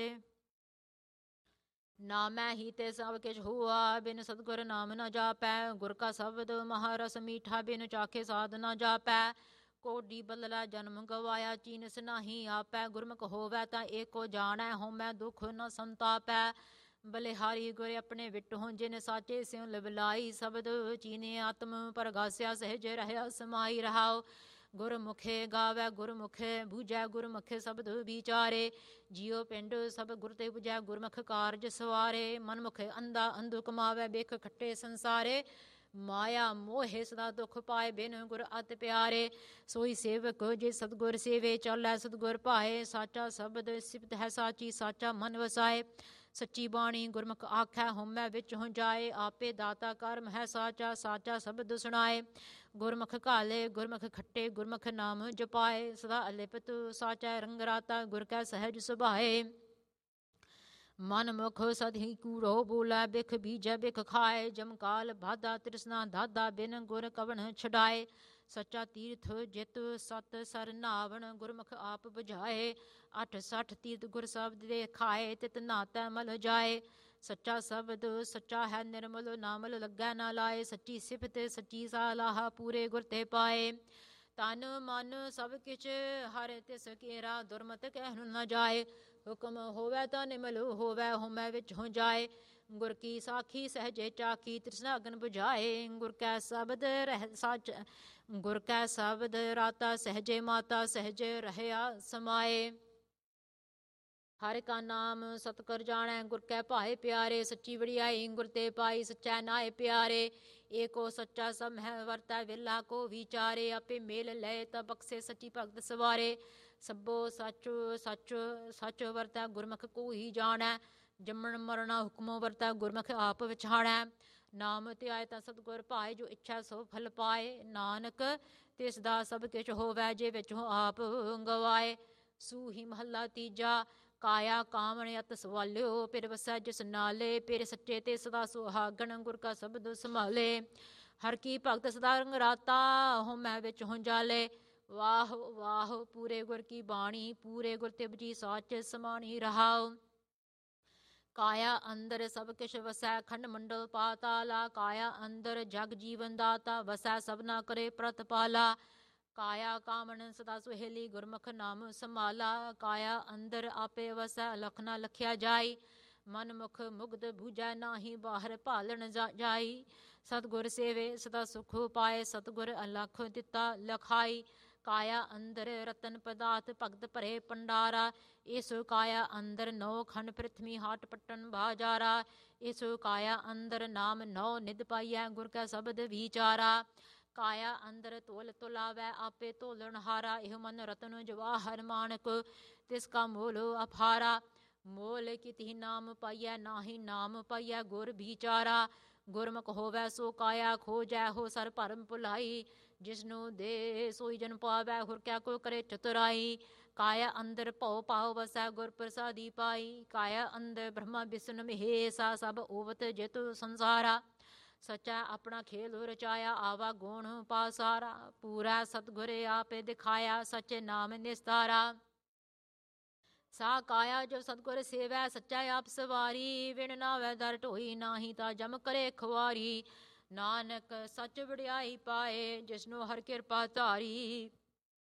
ਨਾਮੈ ਹੀ ਤੇ ਸਭ ਕਿਛ ਹੁਆ ਬਿਨ ਸਤਿਗੁਰ ਨਾਮ ਨ ਜਾਪੈ ਗੁਰ ਕਾ ਸ਼ਬਦ ਮਹਾਰਸ ਮੀਠਾ ਬਿਨ ਚਾਖੇ ਸਾਧ ਨ ਜਾਪੈ ਕੋਡੀ ਬਦਲਾ ਜਨਮ ਗਵਾਇਆ ਚੀਨਸ ਨਾਹੀ ਆਪੈ ਗੁਰਮੁਖ ਹੋਵੈ ਤਾਂ ਏਕੋ ਜਾਣੈ ਹਉਮੈ ਦੁਖ ਨ ਸੰਤਾਪੈ ਬਲਿਹਾਰੀ ਗੁਰ ਆਪਣੇ ਵਿਟਹੁ ਜਿਨ ਸਾਚੇ ਸਿਉ ਲਿਵਲਾਈ ਸ਼ਬਦ ਚੀਨੇ ਆਤਮ ਪਰਗਾਸਿਆ ਸਹਿਜ ਰਹਿਆ ਸਮਾਈ ਰਹਾਉ ਗੁਰਮੁਖੇ ਗਾਵੈ ਗੁਰਮੁਖੇ ਬੂਝੈ ਗੁਰਮੁਖੇ ਸ਼ਬਦ ਵਿਚਾਰੇ ਜਿਉ ਪਿੰਡ ਸਭ ਗੁਰ ਤੇ ਬੁਝੈ ਗੁਰਮੁਖ ਕਾਰਜ ਸਵਾਰੇ ਮਨਮੁਖ ਅੰਧਾ ਅੰਧੁ ਕਮਾਵੈ ਬਿਖ ਖੱਟੇ ਸੰਸਾਰੇ ਮਾਇਆ ਮੋਹਿ ਸਦਾ ਦੁਖ ਪਾਏ ਬਿਨ ਗੁਰ ਅਤਿ ਪਿਆਰੇ ਸੋਈ ਸੇਵਕ ਜੇ ਸਤਿਗੁਰ ਸੇਵੇ ਚਾਲੈ ਸਤਿਗੁਰ ਭਾਏ ਸਾਚਾ ਸ਼ਬਦ ਸਿਫਤ ਹੈ ਸਾਚੀ ਸਾਚਾ ਮਨ ਵਸਾਏ ਸੱਚੀ ਬਾਣੀ ਗੁਰਮੁਖ ਆਖੈ ਹਉਮੈ ਵਿੱਚ ਹੋ ਜਾਏ ਆਪੇ ਦਾਤਾ ਕਰਮ ਹੈ ਸਾਚਾ ਸਾਚਾ ਸ਼ਬਦ ਸੁਣਾਏ ਗੁਰਮੁਖ ਘਾਲੇ ਗੁਰਮੁਖ ਖੱਟੇ ਗੁਰਮੁਖ ਨਾਮ ਜਪਾਏ ਸਦਾ ਅਲਿਪਤ ਸਾਚਾ ਰੰਗ ਰਾਤਾ ਗੁਰ ਕੈ ਸਹਿਜ ਸੁਭਾਏ ਮਨ ਮੁਖ ਸਦਹੀ ਕੂੜੋ ਬੋਲੇ ਬਿਖ ਬੀਜੈ ਬਿਖ ਖਾਏ ਜਮਕਾਲ ਬਾਧਾ ਤ੍ਰਿਸ਼ਨਾ ਦਾਦਾ ਬਿਨ ਗੁਰ ਕਵਣ ਛਡਾਏ ਸੱਚਾ ਤੀਰਥ ਜਿਤ ਸਤ ਸਰ ਨਾਵਣ ਗੁਰਮੁਖ ਆਪ ਬੁਝਾਏ 68 ਤੀਰਥ ਗੁਰ ਸ਼ਬਦ ਦੇ ਖਾਏ ਤਿਤ ਨਾਤੈ ਮਲ ਜਾਏ ਸੱਚਾ ਸ਼ਬਦ ਸੱਚਾ ਹੈ ਨਿਰਮਲ ਨਾਮਲ ਲੱਗੈ ਨਾ ਲਾਏ ਸੱਚੀ ਸਿਫਤ ਸੱਚੀ ਸਾਲਾਹਾ ਪੂਰੇ ਗੁਰ ਤੇ ਪਾਏ ਤਨ ਮਨ ਸਭ ਕਿਛ ਹਰਿ ਤਿਸ ਕੇਰਾ, ਦੁਰਮਤ ਕਹਿ ਨ ਜਾਏ। ਹੁਕਮ ਹੋਵੇ ਤਾਂ ਨਿਮਲ ਹੋਵੇ, ਹਉਮੈ ਵਿੱਚ ਹੋ ਜਾਏ। ਗੁਰ ਕੀ ਸਾਖੀ ਸਹਜੇ ਚਾਖੀ, ਤ੍ਰਿਸ਼ਨਾ ਅਗਨ ਬੁਝਾਏ। ਗੁਰ ਕੈ ਸ਼ਬਦ ਰਹਿ ਸਚ, ਗੁਰ ਕੈ ਸ਼ਬਦ ਰਾਤਾ, ਸਹਜੇ ਮਾਤਾ ਸਹਜੇ ਰਹਿਆ ਸਮਾਏ। ਹਰਿ ਕਾ ਨਾਮ ਸਤ ਕਰ ਜਾਣੈ, ਗੁਰ ਕੈ ਭਾਏ ਪਿਆਰੇ। ਸੱਚੀ ਵਡਿਆਈ ਗੁਰ ਤੇ ਪਾਈ, ਸੱਚੈ ਨਾਏ ਪਿਆਰੇ। ਏਕੋ ਸੱਚਾ ਸਭ ਮਹਿ ਵਰਤੈ, ਵੇਲਾ ਕੋ ਵਿਚਾਰੇ। ਆਪੇ ਮੇਲ ਲਏ ਤਾਂ ਬਖਸ਼ੇ, ਸੱਚੀ ਭਗਤ ਸਵਾਰੇ। ਸਭੋ ਸੱਚ ਸੱਚ ਸੱਚ ਵਰਤੈ, ਗੁਰਮੁਖ ਕੋ ਹੀ ਜਾਣੈ। ਜੰਮਣ ਮਰਣਾ ਹੁਕਮੋ ਵਰਤੈ, ਗੁਰਮੁਖ ਆਪ ਵਿਛਾਣੈ। ਨਾਮ ਧਿਆਏ ਤਾਂ ਸਤਿਗੁਰ ਭਾਏ, ਜੋ ਇੱਛਾ ਸੋ ਫਲ ਪਾਏ। ਨਾਨਕ ਤਿਸ ਦਾ ਸਭ ਕਿਛ ਹੋਵੈ, ਜੇ ਵਿਚੋਂ ਆਪ ਗਵਾਏ। ਸੂਹੀ ਮਹੱਲਾ ਤੀਜਾ। ਕਾਇਆ ਕਾਮਣ ਅਤ ਸਵਾਲਿਓ, ਪਿਰ ਵਸੈ ਜਿਸ ਨਾਲੇ। ਪਿਰ ਸੱਚੇ ਤੇ ਸਦਾ ਸੁਹਾਗਣ, ਗੁਰ ਕਾ ਸ਼ਬਦ ਸੰਭਾਲੇ। ਹਰ ਕੀ ਭਗਤ ਸਦਾ ਰੰਗ ਰਾਤਾ, ਹਉਮੈ ਵਿੱਚ ਹੋ ਜਾਲੇ। ਵਾਹ ਵਾਹ ਪੂਰੇ ਗੁਰ ਕੀ ਬਾਣੀ, ਪੂਰੇ ਗੁਰ ਤੇ ਬਜੀ ਸਾਚ ਸਮਾਣੀ ਰਹਾਉ। ਕਾਇਆ ਅੰਦਰ ਸਭ ਕਿਛ ਵਸੈ, ਖੰਡ ਮੰਡਲ ਪਾਤਾਲਾ। ਕਾਇਆ ਅੰਦਰ ਜਗ ਜੀਵਨ ਦਾਤਾ, ਵਸੈ ਸਭਨਾ ਕਰੇ ਪ੍ਰਤਪਾਲਾ। ਕਾਇਆ ਕਾਮਣ ਸਦਾ ਸੁਹੇਲੀ, ਗੁਰਮੁਖ ਨਾਮ ਸੰਭਾਲਾ। ਕਾਇਆ ਅੰਦਰ ਆਪੇ ਵਸੈ, ਅਲਖ ਨਾ ਲਖਿਆ ਜਾਈ। ਮਨ ਮੁਖ ਮੁਗਧ ਬੂਝੈ ਨਾਹੀਂ, ਬਾਹਰ ਭਾਲਣ ਜਾਈ। ਸਤਿਗੁਰ ਸੇਵੇ ਸਦਾ ਸੁਖ ਪਾਏ, ਸਤਿਗੁਰ ਅਲਖ ਦਿੱਤਾ ਲਖਾਈ। ਕਾਇਆ ਅੰਦਰ ਰਤਨ ਪਦਾਰਥ, ਭਗਤ ਭਰੇ ਭੰਡਾਰਾ। ਇਸ ਕਾਇਆ ਅੰਦਰ ਨੌ ਖੰਡ ਪ੍ਰਿਥਵੀ, ਹਾਟ ਪੱਟਨ ਬਾਜਾਰਾ। ਇਸ ਕਾਇਆ ਅੰਦਰ ਨਾਮ ਨੌ ਨਿਧ ਪਾਈਐ, ਗੁਰ ਕੈ ਸ਼ਬਦ ਵਿਚਾਰਾ। ਕਾਇਆ ਅੰਦਰ ਤੋਲ ਤੁਲਾਵੈ, ਆਪੇ ਤੋਲਣ ਹਾਰਾ। ਇਹ ਮਨ ਰਤਨ ਜਵਾਹਰ ਮਾਣਕ, ਤਿਸ ਕਾ ਮੋਲ ਅਪਾਰਾ। ਮੋਲ ਕਿਤਿ ਨਾਮ ਪਾਈਐ, ਨਾਹੀ ਨਾਮ ਪਾਈਐ ਗੁਰ ਵਿਚਾਰਾ। ਗੁਰਮੁਖ ਹੋਵੈ ਸੋ ਕਾਇਆ ਖੋਜੈ, ਹੋ ਸਰ ਭਰਮ ਭੁਲਾਈ। ਜਿਸਨੂੰ ਦੇ ਸੋਈ ਜਨ ਪਾਵੈ, ਹੁਰ ਕਿਆ ਕੋ ਕਰੇ ਚਤੁਰਾਈ। ਕਾਇਆ ਅੰਦਰ ਭਉ ਭਾਉ ਵਸੈ, ਗੁਰ ਪ੍ਰਸਾਦੀ ਪਾਈ। ਕਾਇਆ ਅੰਦਰ ਬ੍ਰਹਮਾ ਵਿਸ਼ਨ ਮਹੇਸਾ, ਸਭ ਓਵਤ ਜੇਤੁ ਸੰਸਾਰਾ। ਸੱਚਾ ਆਪਣਾ ਖੇਲ ਰਚਾਇਆ, ਆਵਾ ਗੁਣ ਪਾਸਾਰਾ। ਪੂਰਾ ਸਤਿਗੁਰ ਆਪੇ ਦਿਖਾਇਆ, ਸੱਚੇ ਨਾਮ ਨਿਸਤਾਰਾ। ਸਾ ਕਾਇਆ ਜੋ ਸਤਿਗੁਰ ਸੇਵੈ, ਸੱਚਾ ਆਪ ਸਵਾਰੀ। ਵਿਣ ਨਾਵੈ ਦਰ ਢੋਈ, ਨਾਹੀ ਤਾਂ ਜਮ ਕਰੇ ਖੁਆਰੀ। ਨਾਨਕ ਸੱਚ ਵਡਿਆਈ ਪਾਏ, ਜਿਸਨੂੰ ਹਰ ਕਿਰਪਾ ਧਾਰੀ।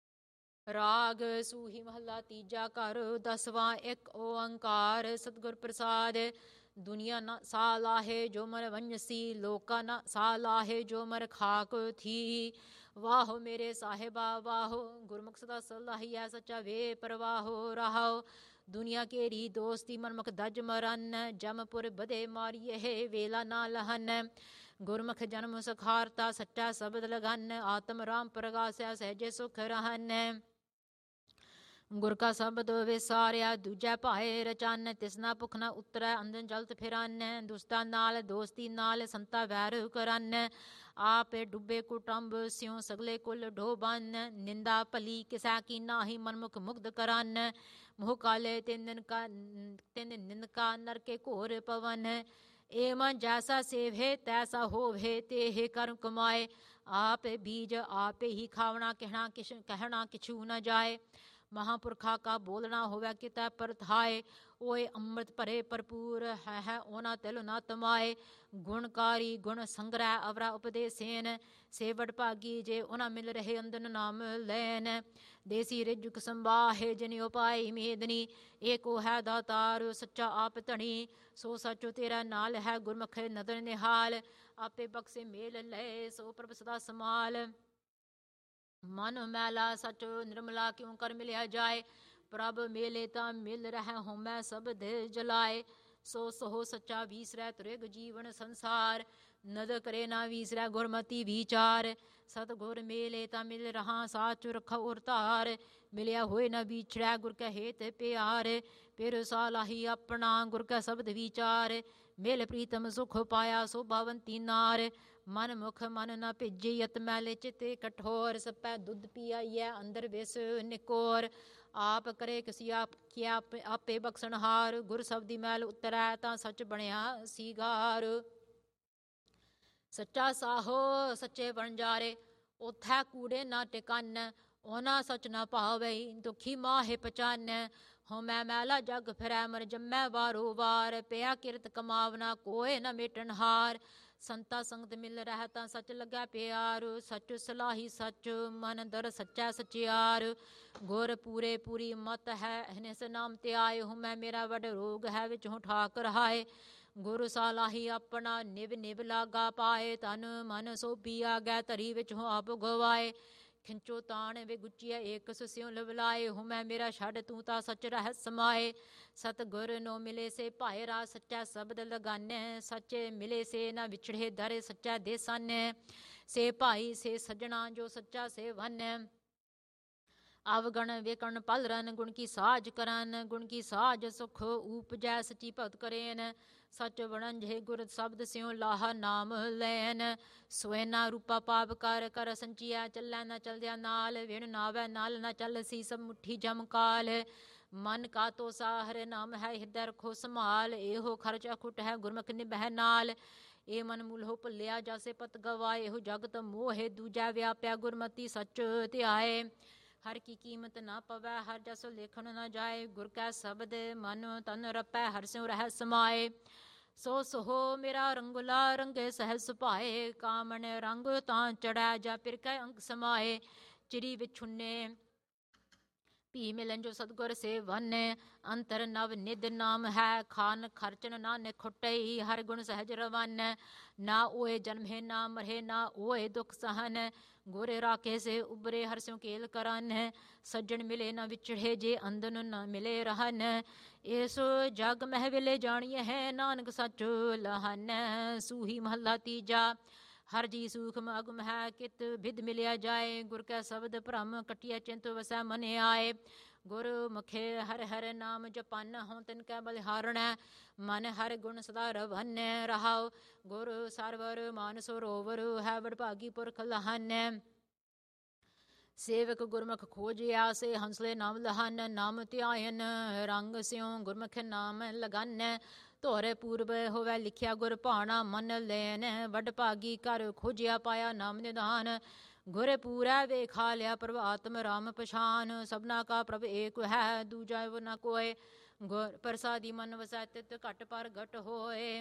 ਰਾਗ ਸੂਹੀ ਮਹੱਲਾ ਤੀਜਾ। ਘਰ ਦਸਵਾਂ। ਇੱਕ ਓੰਕਾਰ ਸਤਿਗੁਰ ਪ੍ਰਸਾਦ। ਦੁਨੀਆ ਨਾ ਸਾ ਲਾਹੇ ਜੋ ਮਰ ਵੰਜਸੀ, ਲੋਕਾ ਨਾ ਸਾ ਲਾਹੇ ਜੋ ਮਰ ਖਾਕ ਥੀ। ਵਾਹੋ ਮੇਰੇ ਸਾਹਿਬਾ ਵਾਹੋ, ਗੁਰਮੁਖ ਸਦਾ ਸਲਾਹੀਐ, ਸੱਚਾ ਵੇ ਪ੍ਰਵਾਹੋ ਰਹਾਉ। ਦੁਨੀਆ ਕੇਰੀ ਦੋਸਤੀ, ਮਨਮੁਖ ਦਜ ਮਰਨ। ਜਮਪੁਰ ਬਧੇ ਮਾਰੀਏ, ਵੇਲਾ ਨਾ ਲਹਨ। ਗੁਰਮੁਖ ਜਨਮ ਸਖਾਰਤਾ, ਸੱਚਾ ਸ਼ਬਦ ਲਗਨ। ਆਤਮ ਰਾਮ ਪ੍ਰਗਾਸਿਆ, ਸਹਿਜੇ ਸੁਖ ਰਹਨ। ਗੁਰ ਕਾ ਸ਼ਬਦ ਵਿਸਾਰਿਆ, ਦੂਜੈ ਭਾਏ ਰਚਨ। ਤਿਸਨਾ ਭੁਖ ਨਾ ਉਤਰੈ, ਅੰਧਨ ਜਲਤ ਫਿਰਨ। ਦੁਸਤਾਂ ਨਾਲ ਦੋਸਤੀ ਨਾਲ, ਸੰਤਾ ਵੈਰ ਕਰਨ। ਆਪੇ ਡੁੱਬੇ ਕੁਟੰਬ, ਸਿਉ ਸਗਲੇ ਕੁਲ ਡੋਬਨ। ਨਿੰਦਾ ਭਲੀ ਕਿਸੈ ਕੀ ਨਾਹੀ, ਮਨਮੁਖ ਮੁਗਧ ਕਰਨ। ਮੋਹ ਕਾਲੇ ਤਿਨ ਨਿੰਦਕਾ, ਨਰਕੇ ਘੋਰ ਪਵਨ। ਏ ਮਨ ਜੈਸਾ ਸੇਵੈ, ਤੈਸਾ ਹੋਵੈ, ਤੇਹ ਕਰਮ ਕਮਾਏ। ਆਪ ਬੀਜ ਆਪੇ ਹੀ ਖਾਵਣਾ, ਕਹਿਣਾ ਕਿਛੂ ਨ ਜਾਏ। ਮਹਾਂਪੁਰਖਾ ਕਾ ਬੋਲਣਾ, ਹੋਵੈ ਕਿਤੈ ਪਰਥਾਏ। ਓਏ ਅੰਮ੍ਰਿਤ ਭਰੇ ਭਰਪੂਰ, ਹੈ ਓਨਾ ਤਿਲ ਨਾ ਤਮਾਏ। ਗੁਣਕਾਰੀ ਗੁਣ ਸੰਗ੍ਰਹਿ, ਅਵਰਾ ਉਪਦੇਸੇਨ। ਸੇਵੜ ਭਾਗੀ, ਜੇ ਓਨਾ ਮਿਲ ਰਹੇ, ਅੰਦਨ ਨਾਮ ਲੈਨ। ਦੇਸੀ ਰਿਜੁਕ ਸੰਬਾਹੇ, ਜਿਨ ਉਪਾਈ ਮੇਦਨੀ। ਏਕੋ ਹੈ ਦਾਤਾਰ, ਸੱਚਾ ਆਪ ਧਣੀ। ਸੋ ਸੱਚ ਤੇਰਾ ਨਾਲ ਹੈ, ਗੁਰਮੁਖ ਨਦਰ ਨਿਹਾਲ। ਆਪੇ ਬਖਸ਼ੇ ਮੇਲ ਲਏ, ਸੋ ਪ੍ਰਭ ਸਦਾ ਸਮਾਲ। ਮਨ ਮੈਲਾ ਸਚ ਨਿਰਮਲਾ, ਕਿਉ ਕਰ ਮਿਲਿਆ ਜਾਏ। ਪ੍ਰਭ ਮੇਲੇ ਤਾਂ ਮਿਲ ਰਹਿ, ਹਉਮੈ ਸਬਦ ਜਲਾਏ। ਸੋ ਸੋ ਸੱਚਾ ਵੀਸਰੈ, ਤ੍ਰਿਗ ਜੀਵਨ ਸੰਸਾਰ। ਨਦ ਕਰੇ ਨਾ ਵੀਸਰੈ, ਗੁਰਮਤੀ ਵਿਚਾਰ। ਸਤਿਗੁਰ ਮੇਲੇ ਤਾਂ ਮਿਲ ਰਹਾ, ਸਾਚ ਰਖਉ ਔਰ ਧਾਰ। ਮਿਲਿਆ ਹੋਏ ਨਾ ਵਿਛੜੈ, ਗੁਰ ਕੈ ਹੇਤ ਪਿਆਰ। ਪਿਰ ਸਾਲਾਹੀ ਆਪਣਾ, ਗੁਰ ਕੈ ਸ਼ਬਦ ਵਿਚਾਰ। ਮਿਲ ਪ੍ਰੀਤਮ ਸੁਖ ਪਾਇਆ, ਸੋਭਾਵੰਤੀ ਨਾਰ। ਮਨ ਮੁਖ ਮਨ ਨ ਭਿੱਜੀ, ਅਤ ਮੈਲੇ ਚਿਤੇ ਕਠੋਰ। ਸਪੈ ਦੁੱਧ ਪੀਆਈਐ, ਅੰਦਰ ਵਿਸ ਨਿਕੋਰ। ਆਪ ਕਰੇ ਕਿਸੀ ਆਪੇ ਬਖਸ਼ਣਹਾਰ। ਗੁਰ ਸ਼ਬਦੀ ਮੈਲ ਉਤਰੈ, ਤਾਂ ਸੱਚ ਬਣਿਆ ਸੀਗਾਰ। ਸੱਚਾ ਸਾਹੋ ਸੱਚੇ ਵਣਜਾਰੇ, ਉਥੈ ਕੂੜੇ ਨਾ ਟਿਕਨ। ਉਹਨਾਂ ਸੱਚ ਨਾ ਭਾਵਈ, ਦੁਖੀ ਮਾਹੇ ਪਚਾਨ। ਹਉਮੈ ਮੈਲਾ ਜਗ ਫਿਰੈ, ਮਰ ਜੰਮੈ ਵਾਰੋ ਵਾਰ। ਪਿਆ ਕਿਰਤ ਕਮਾਵਨਾ, ਕੋਇ ਨ ਮੇਟਣ ਹਾਰ। ਸੰਤਾ ਸੰਗਤ ਮਿਲ ਰਹਿ ਤਾਂ ਸੱਚ ਲੱਗੈ ਪਿਆਰ। ਸੱਚ ਸਲਾਹੀ ਸੱਚ ਮਨ ਦਰ ਸੱਚੈ ਸਚਿਆਰ। ਗੁਰ ਪੂਰੇ ਪੂਰੀ ਮਤ ਹੈ ਨਿਸ ਨਾਮ ਤੇ ਆਏ। ਹੂੰ ਮੈਂ ਮੇਰਾ ਵੱਡ ਰੋਗ ਹੈ ਵਿੱਚੋਂ ਠਾਕ ਰਹਾਏ। ਗੁਰ ਸਲਾਹੀ ਆਪਣਾ ਨਿਵ ਨਿਵ ਲਾਗਾ ਪਾਏ। ਤਨ ਮਨ ਸੋਭੀ ਆਗੈ ਧਰੀ ਵਿੱਚੋਂ ਆਪ ਗਵਾਏ। ਖਿੰਚੋ ਤਾਣ ਵੇ ਗੁੱਚੀਐ ਏਕ ਸੁਸਿਉ ਲਵਲਾਏ। ਹੂੰ ਮੈਂ ਮੇਰਾ ਛੱਡ ਤੂੰ ਤਾਂ ਸੱਚ ਰਹਿ ਸਮਾਏ। ਸਤਿਗੁਰ ਨੋ ਮਿਲੇ ਸੇ ਭਾਏ ਰਾ ਸੱਚਾ ਸ਼ਬਦ ਲਗਾਨੈ। ਸੱਚੇ ਮਿਲੇ ਸੇ ਨਾ ਵਿਛੜੇ ਦਰ ਸੱਚਾ ਦੇਸਾਨੈ। ਸੇ ਭਾਈ ਸੇ ਸੱਜਣਾ ਜੋ ਸੱਚਾ ਸੇ ਵੰਨੈ। ਅਵਗਣ ਵੇਕਣ ਪਲ ਰਨ ਗੁਣ ਕੀ ਸਾਜ ਕਰਨ। ਗੁਣ ਕੀ ਸਾਜ ਸੁਖ ਊਪਜੈ ਸੱਚੀ ਭਗਤ ਕਰੇਨ। ਸੱਚ ਵਣੰਝੇ ਗੁਰ ਸ਼ਬਦ ਸਿਉ ਲਾਹਾ ਨਾਮ ਲੈਨ। ਸੋਇਨਾ ਰੂਪਾ ਪਾਪ ਕਰ ਕਰ ਸੰਚੀਐ ਚੱਲੈ ਨਾ ਚਲਦਿਆ ਨਾਲ। ਵਿਣ ਨਾਵੈ ਨਾਲ ਨਾ ਚੱਲ ਸੀ ਸਭ ਮੁੱਠੀ ਜਮ ਕਾਲ। ਮਨ ਕਾ ਤੋ ਸਾਹਰ ਨਾਮ ਹੈ ਹਿਰਦੈ ਰਖੋ ਸੰਭਾਲ। ਇਹੋ ਖਰਚ ਅਖੁੱਟ ਹੈ ਗੁਰਮੁਖ ਨਿਭੈ ਨਾਲ। ਇਹ ਮਨ ਮੂਲਹੁ ਭੁੱਲਿਆ ਜਾਸੇ ਪਤ ਗਵਾਏ। ਇਹੋ ਜਗਤ ਮੋਹਿ ਦੂਜੈ ਵਿਆਪਿਆ ਗੁਰਮਤੀ ਸੱਚ ਧਿਆਏ। ਹਰ ਕੀ ਕੀਮਤ ਨਾ ਪਵੈ ਹਰ ਜਸ ਲੇਖਣ ਨਾ ਜਾਏ। ਗੁਰ ਕੈ ਸ਼ਬਦ ਮਨ ਤਨ ਰਪੈ ਹਰ ਸਿਉ ਰਹਿ ਸਮਾਏ। ਸੋ ਸੋਹ ਮੇਰਾ ਰੰਗੁਲਾ ਰੰਗੇ ਸਹਿਜ ਸੁਭਾਏ। ਕਾਮਣ ਰੰਗ ਤਾਂ ਚੜੈ ਜਾ ਪਿਰ ਕੈ ਅੰਗ ਸਮਾਏ। ਚਿਰੀ ਵਿਛੁੰਨੇ ਭੀ ਮਿਲਨ ਜੋ ਸਤਿਗੁਰ ਸੇ ਵੰਨੇ। ਅੰਤਰ ਨਵ ਨਿਧ ਨਾਮ ਹੈ ਖਾਨ ਖਰਚਨ ਨਾ ਨਿਖੁਟਈ। ਹਰ ਗੁਣ ਸਹਿਜ ਰਵਾਨੈ ਨਾ ਓਏ ਜਨਮੇ ਨਾ ਮਰਹਿ ਨਾ ਓਏ ਦੁਖ ਸਹਨ। ਗੁਰ ਰਾਖੇ ਸੇ ਉਬਰੇ ਹਰ ਸਿਉ ਕੇਲ ਕਰਨ। ਸੱਜਣ ਮਿਲੇ ਨਾ ਵਿਛੜੇ ਜੇ ਅੰਦਨ ਨਾ ਮਿਲੇ ਰਹਨ। ਇਸ ਜਗ ਮਹਿ ਵਿਲੇ ਜਾਣੀਐ ਹੈ ਨਾਨਕ ਸੱਚ ਲਹਨ। ਸੂਹੀ ਮਹੱਲਾ ਤੀਜਾ। ਹਰ ਜੀ ਸੂਖਮ ਅਗਮ ਹੈ ਕਿਤ ਬਿਦ ਮਿਲਿਆ ਜਾਏ। ਗੁਰ ਕੈ ਸ਼ਬਦ ਭ੍ਰਮ ਕਟਿਐ ਚਿੰਤ ਵਸੈ ਮਨ ਆਏ। ਗੁਰ ਮੁਖੇ ਹਰ ਹਰ ਨਾਮ ਜਪਨ ਹੋਂ ਤਿਨ ਕੈ ਬਲਿਹਾਰਣੈ। ਮਨ ਹਰ ਗੁਣ ਸਦਾ ਰਵੰਨੈ ਰਹਾਉ। ਗੁਰ ਸਰਵਰ ਮਾਨ ਸਰੋਵਰ ਹੈ ਵਡਭਾਗੀ ਪੁਰਖ ਲਹਨੈ। ਸੇਵਕ ਗੁਰਮੁਖ ਖੋਜਿਆ ਸੇ ਹੰਸਲੇ ਨਾਮ ਲਹਨ। ਨਾਮ ਧਿਆਇਨ ਰੰਗ ਸਿਉ ਗੁਰਮੁਖ ਨਾਮ ਲਗਾਨੈ। ਧੋਰੇ ਪੂਰਬ ਹੋਵੈ ਲਿਖਿਆ ਗੁਰ ਭਾਣਾ ਮਨ ਲੈਨ। ਵਡਭਾਗੀ ਘਰ ਖੋਜਿਆ ਪਾਇਆ ਨਾਮ ਨਿਧਾਨ। ਗੁਰ ਪੂਰੈ ਵੇਖਾ ਲਿਆ ਪ੍ਰਭ ਆਤਮ ਰਾਮ ਪਛਾਨ। ਸਭਨਾ ਕਾ ਪ੍ਰਭ ਏਕ ਹੈ ਦੂਜਾ ਨਾ ਕੋਇ। ਗੁਰ ਪ੍ਰਸਾਦੀ ਮਨ ਵਸੈ ਤਿਤ ਘਟ ਪਰ ਘਟ ਹੋਏ।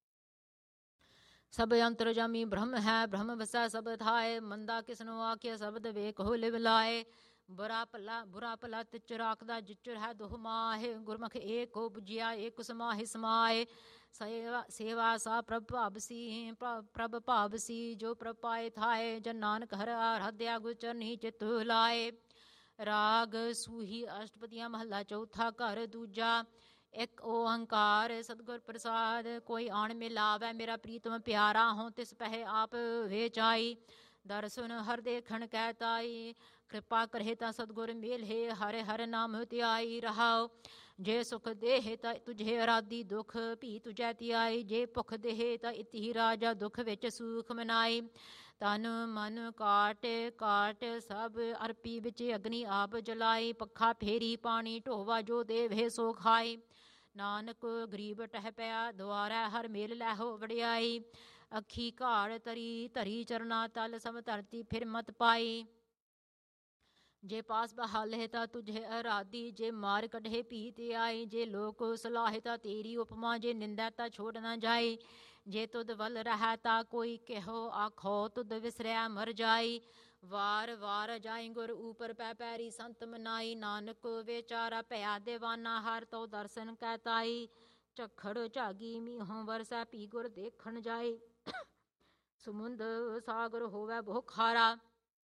ਸਭ ਅੰਤਰਜਾਮੀ ਬ੍ਰਹਮ ਹੈ ਬ੍ਰਹਮ ਵਸੈ ਸਭ ਥਾਏ। ਮੰਦਾ ਕਿਸਨੋ ਆਖਿਆ ਸ਼ਬਦ ਵੇਖੋ ਲਿਵ ਲਾਏ। ਬੁਰਾ ਭਲਾ ਤਿਚ ਰਾਖਦਾ ਜਿਚਰ ਹੈ ਦੁਹ ਮਾਹੇ। ਗੁਰਮੁਖ ਏਕ ਹੋ ਬੁਝਿਆ ਏਕ ਸਮਾਹਿ ਸਮਾਏ। ਸੇਵਾ ਸਾ ਪ੍ਰਭ ਭਾਵਸੀ ਪ੍ਰਭ ਭਾਵਸੀ ਜੋ ਪ੍ਰਭ ਪਾਏ ਥਾਏ। ਜਨ ਨਾਨਕ ਹਰ ਆਰਾਧਿਆ ਗੁਰ ਚਰਨੀ ਚਿਤ ਲਾਏ। ਰਾਗ ਸੂਹੀ ਅਸ਼ਟਪਦੀਆਂ ਮਹੱਲਾ ਚੌਥਾ ਘਰ ਦੂਜਾ। ਇੱਕ ਓੰਕਾਰ ਸਤਿਗੁਰ ਪ੍ਰਸਾਦ ਕੋਈ ਆਣ ਮਿਲਾਵੈ। ਮੇਰਾ ਪ੍ਰੀਤਮ ਪਿਆਰਾ ਹੋਂ ਤਿਸ ਪਹਿ ਆਪ ਵੇਚਾਈ। ਦਰਸ਼ਨ ਹਰ ਦੇਖਣ ਕੈ ਤਾਈ। ਕਿਰਪਾ ਕਰਹਿ ਤਾਂ ਸਤਿਗੁਰ ਮੇਲਹਿ ਹਰ ਹਰ ਨਾਮ ਧਿਆਈ ਰਹਾਉ। ਜੇ ਸੁਖ ਦੇਹਿ ਤਾਂ ਤੁਝੇ ਅਰਾਧੀ ਦੁਖ ਭੀ ਤੁਝੈ ਧਿਆਈ। ਜੇ ਭੁਖ ਦੇਹਿ ਤਾਂ ਇਤਿ ਰਾਜਾ ਦੁਖ ਵਿੱਚ ਸੂਖ ਮਨਾਈ। ਤਨ ਮਨ ਕਾਟ ਕਾਟ ਸਭ ਅਰਪੀ ਵਿੱਚ ਅਗਨੀ ਆਪ ਜਲਾਈ। ਪੱਖਾ ਫੇਰੀ ਪਾਣੀ ਢੋਵਾ ਜੋ ਦੇਵੇ ਸੋ ਖਾਈ। ਨਾਨਕ ਗਰੀਬ ਟਹਿ ਪਿਆ ਦੁਆਰੈ ਹਰ ਮੇਲ ਲੈਹੋ ਵਡਿਆਈ। ਅੱਖੀ ਘਾੜ ਤਰੀ ਧਰੀ ਚਰਨਾ ਤਲ ਸਭ ਧਰਤੀ ਫਿਰ ਮਤ ਪਾਈ। ਜੇ ਪਾਸ ਬਹਾਲੇ ਤਾਂ ਤੁਝੇ ਅਰਾਧੀ। ਜੇ ਮਾਰ ਕੱਢੇ ਭੀ ਤੇ ਆਈ। ਜੇ ਲੋਕ ਸਲਾਹੇ ਤਾਂ ਤੇਰੀ ਉਪਮਾ। ਜੇ ਨਿੰਦਾ ਤਾਂ ਛੋੜ ਨਾ ਜਾਈ। ਜੇ ਤੁਧ ਵੱਲ ਰਹਿ ਤਾਂ ਕੋਈ ਕਿਹੋ ਆਖੋ। ਤੁਧ ਵਿਸਰਿਆ ਮਰ ਜਾਈ। ਵਾਰ ਵਾਰ ਜਾਈ ਗੁਰ ਉਪਰ ਪੈ ਪੈਰੀ ਸੰਤ ਮਨਾਈ। ਨਾਨਕ ਵਿਚਾਰਾ ਭਇਆ ਦੇਵਾਨਾ ਹਰ ਤੋ ਦਰਸ਼ਨ ਕੈ ਤਾਈ। ਝੱਖੜ ਝਾਗੀ ਮੀਂਹੋਂ ਵਰਸੈ ਭੀ ਗੁਰ ਦੇਖਣ ਜਾਈ। ਸਮੁੰਦ ਸਾਗਰ ਹੋਵੈ ਬਹੁ ਖਾਰਾ।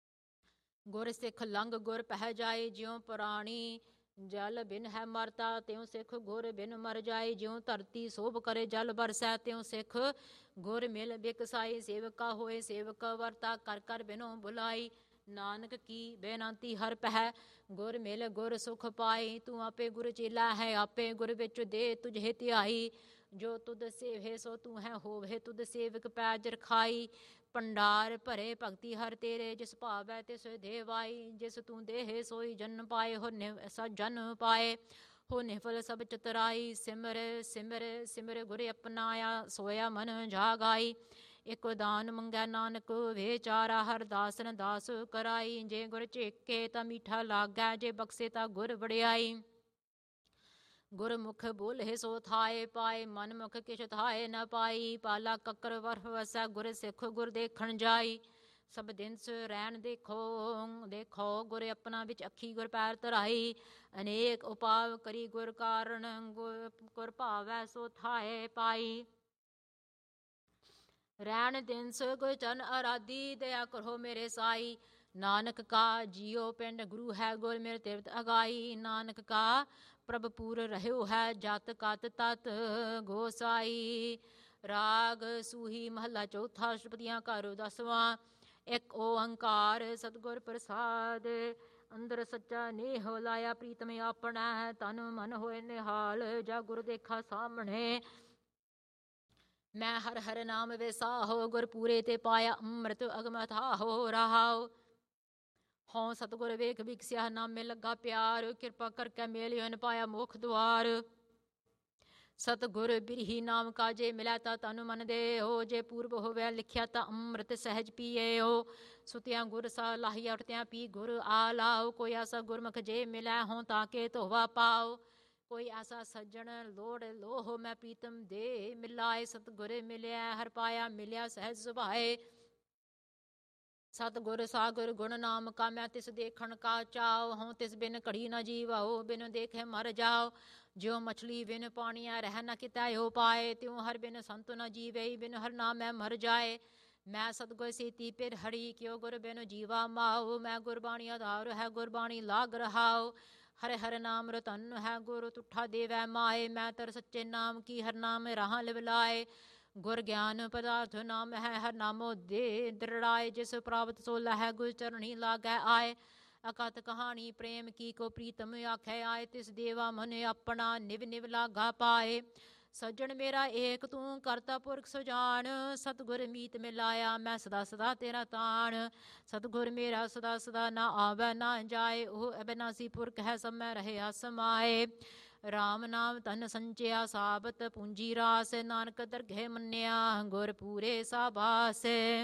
ਗੁਰ ਸਿੱਖ ਲੰਘ ਗੁਰ ਪਹਿ ਜਾਏ। ਜਿਉ ਪ੍ਰਾਣੀ ਜਲ ਬਿਨ ਹੈ ਮਰਤਾ ਤਿਉ ਸਿੱਖ ਗੁਰ ਬਿਨ ਮਰ ਜਾਏ। ਜਿਉ ਧਰਤੀ ਸੋਭ ਕਰੇ ਜਲ ਬਰਸੈ ਤਿਉ ਸਿੱਖ ਗੁਰ ਮਿਲ ਬਿਕਸਾਈ। ਸੇਵਕਾ ਹੋਏ ਸੇਵਕ ਵਰਤਾ ਕਰ ਕਰ ਬਿਨੋ ਬੁਲਾਈ। ਨਾਨਕ ਕੀ ਬੇਨੰਤੀ ਹਰ ਪਹਿ ਗੁਰ ਮਿਲ ਗੁਰ ਸੁਖ ਪਾਈ। ਤੂੰ ਆਪੇ ਗੁਰ ਚੇਲਾ ਹੈ ਆਪੇ ਗੁਰ ਵਿੱਚ ਦੇ ਤੁਝੇ ਧਿਆਈ। ਜੋ ਤੁਧ ਸੇਵੈ ਸੋ ਤੂੰ ਹੈ ਹੋਵੇ ਤੁਧ ਸੇਵਕ ਪੈਜ ਰਖਾਈ। ਭੰਡਾਰ ਭਰੇ ਭਗਤੀ ਹਰ ਤੇਰੇ ਜਿਸ ਭਾਵੈ ਤਿਸ ਦੇਵਾਈ। ਜਿਸ ਤੂੰ ਦੇਹ ਸੋਈ ਜਨ ਪਾਏ ਹੋ ਜਨ ਪਾਏ। ਹੋ ਨਿਫਲ ਸਭ ਚਤੁਰਾਈ। ਸਿਮਰ ਸਿਮਰ ਸਿਮਰ ਗੁਰ ਅਪਨਾਇਆ ਸੋਇਆ ਮਨ ਜਾਗਾਈ। ਇਕ ਦਾਨ ਮੰਗੈ ਨਾਨਕ ਵਿਚਾਰਾ ਹਰ ਦਾਸਨ ਦਾਸ ਕਰਾਈ। ਜੇ ਗੁਰ ਝੇਕੇ ਤਾਂ ਮੀਠਾ ਲਾਗੈ ਜੇ ਬਖਸ਼ੇ ਤਾਂ ਗੁਰ ਵਡਿਆਈ। ਗੁਰਮੁਖ ਬੋਲੇ ਸੋ ਥਾਏ ਪਾਏ, ਮਨ ਮੁਖ ਕਿਛ ਥਾਏ ਨ ਪਾਈ। ਪਾਲਾ ਕੱਕਰ ਵਰਫ ਵਸੈ, ਗੁਰ ਸਿੱਖ ਗੁਰ ਦੇਖਣ ਜਾਈ। ਸਭ ਦਿਨ ਸ ਰੈਣ ਦੇਖੋ ਗੁਰ ਆਪਣਾ, ਵਿੱਚ ਅੱਖੀ ਗੁਰ ਪੈਰ ਧਰਾਈ। ਅਨੇਕ ਉਪਾਵ ਕਰੀ ਗੁਰ ਕਾਰਨ, ਗੁਰ ਭਾਵੈ ਸੋ ਥਾਏ ਪਾਈ। ਰੈਣ ਦਿਨ ਸ ਗੁਰ ਚਰਨ ਅਰਾਧੀ, ਦਇਆ ਕਰੋ ਮੇਰੇ ਸਾਈ। ਨਾਨਕ ਕਾ ਜੀਓ ਪਿੰਡ ਗੁਰੂ ਹੈ, ਗੁਰ ਮੇਰੇ ਤਿਵਤ ਅਗਾਈ। ਨਾਨਕ ਕਾ ਪ੍ਰਭ ਪੂਰ ਰਹਿਓ ਹੈ, ਜਤ ਕਤ ਤਤ ਗੋਸਾਈ। ਰਾਗ ਸੂਹੀ ਮਹੱਲਾ ਚੌਥਾ, ਅਸ਼ਟਪਦੀਆਂ ਘਰ 10ਵਾਂ। ਇੱਕ ਓੰਕਾਰ ਸਤਿਗੁਰ ਪ੍ਰਸਾਦ, ਅੰਦਰ ਸੱਚਾ ਨੇਹ ਲਾਇਆ ਪ੍ਰੀਤਮ ਆਪਣਾ। ਤਨ ਮਨ ਹੋਏ ਨਿਹਾਲ, ਜਾ ਗੁਰ ਦੇਖਾ ਸਾਹਮਣੇ। ਮੈਂ ਹਰ ਹਰ ਨਾਮ ਵਿਸਾਹੋ, ਗੁਰ ਪੂਰੇ ਤੇ ਪਾਇਆ ਅੰਮ੍ਰਿਤ ਅਗਮ ਅਥਾਹੋ ਰਹਾਓ। ਹੋਂ ਸਤਿਗੁਰ ਵੇਖ ਵਿਕਸਿਆ, ਨਾਮੇ ਲੱਗਾ ਪਿਆਰ। ਕਿਰਪਾ ਕਰਕੇ ਮੇਲਿਓ ਨ ਪਾਇਆ ਮੁਖ ਦੁਆਰ। ਸਤਿਗੁਰ ਬਿਰਹੀ ਨਾਮ ਕਾਜੇ ਮਿਲੈ, ਤਾਂ ਤਨ ਮਨ ਦੇਹੋ। ਜੇ ਪੂਰਬ ਹੋਵੇ ਲਿਖਿਆ, ਤਾਂ ਅੰਮ੍ਰਿਤ ਸਹਿਜ ਪੀਏਓ। ਸੁਤਿਆਂ ਗੁਰ ਸਾ ਲਾਹੀਆ, ਉੱਠਦਿਆਂ ਪੀ ਗੁਰ ਆਲਾਓ। ਕੋਈ ਐਸਾ ਗੁਰਮੁਖ ਜੇ ਮਿਲੈ, ਹੋਂ ਤਾਂ ਕੇ ਧੋਵਾ ਪਾਓ। ਕੋਈ ਐਸਾ ਸੱਜਣ ਲੋੜ ਲੋਹ, ਮੈਂ ਪ੍ਰੀਤਮ ਦੇ ਮਿਲਾਏ। ਸਤਿਗੁਰ ਮਿਲਿਆ ਹਰ ਪਾਇਆ, ਮਿਲਿਆ ਸਹਿਜ ਸੁਭਾਏ। ਸਤਿਗੁਰ ਸਾਗਰ ਗੁਣ ਨਾਮ ਕਾ, ਮੈਂ ਤਿਸ ਦੇਖਣ ਕਾ ਚਾਓ। ਹੋਂ ਤਿਸ ਬਿਨ ਘੜੀ ਨਾ ਜੀਵਾਓ, ਬਿਨ ਦੇਖੇ ਮਰ ਜਾਓ। ਜਿਉ ਮਛਲੀ ਬਿਨ ਪਾਣੀਆਂ ਰਹਿ ਨ ਕਿਤੈ ਹੋ ਪਾਏ, ਤਿਉ ਹਰ ਬਿਨ ਸੰਤ ਨ ਜੀਵੇ, ਬਿਨ ਹਰ ਨਾਮੈ ਮਰ ਜਾਏ। ਮੈਂ ਸਤਿਗੁਰ ਸੀਤੀ ਪਿਰ ਹਰੀ, ਕਿਉ ਗੁਰ ਬਿਨ ਜੀਵਾ ਮਾਓ। ਮੈਂ ਗੁਰਬਾਣੀ ਆਧਾਰ ਹੈ, ਗੁਰਬਾਣੀ ਲਾਗ ਰਹਾਓ। ਹਰ ਹਰ ਨਾਮ ਰਤਨ ਹੈ, ਗੁਰ ਤੁਠਾ ਦੇਵੈ ਮਾਏ। ਮੈਂ ਤਰ ਸੱਚੇ ਨਾਮ ਕੀ, ਹਰ ਨਾਮ ਰਾਹਾਂ ਲਿਵ ਲਾਏ। ਗੁਰ ਗਿਆਨ ਪਦਾਰਥ ਨਾਮ ਹੈ, ਹਰ ਨਾਮੋ ਦੇ ਦ੍ਰਿੜਾਏ। ਜਿਸ ਪ੍ਰਾਪਤ ਸੋ ਲਹੈ, ਗੁਰ ਚਰਣੀ ਲਾਗੈ ਆਏ। ਅਕਥ ਕਹਾਣੀ ਪ੍ਰੇਮ ਕੀ, ਕੋ ਪ੍ਰੀਤਮ ਆਖੈ ਆਏ। ਤਿਸ ਦੇਵਾ ਮਨ ਆਪਣਾ, ਨਿਵ ਨਿਵ ਲਾਗਾ ਪਾਏ। ਸੱਜਣ ਮੇਰਾ ਏਕ ਤੂੰ, ਕਰਤਾ ਪੁਰਖ ਸੁਜਾਨ। ਸਤਿਗੁਰ ਮੀਤ ਮਿਲਾਇਆ, ਮੈਂ ਸਦਾ ਸਦਾ ਤੇਰਾ ਤਾਣ। ਸਤਿਗੁਰ ਮੇਰਾ ਸਦਾ ਸਦਾ, ਨਾ ਆਵੈ ਨਾ ਜਾਏ। ਉਹ ਅਬਿਨਾਸੀ ਪੁਰਖ ਹੈ, ਸਭ ਮੈਂ ਰਹਿਆ ਸਮਾਏ। ਰਾਮ ਨਾਮ ਧਨ ਸੰਚਿਆ, ਸਾਬਤ ਪੂੰਜੀ ਰਾਸ। ਨਾਨਕ ਦਰਗਹਿ ਮੰਨਿਆ, ਗੁਰ ਪੂਰੇ ਸਾਬਾਸ।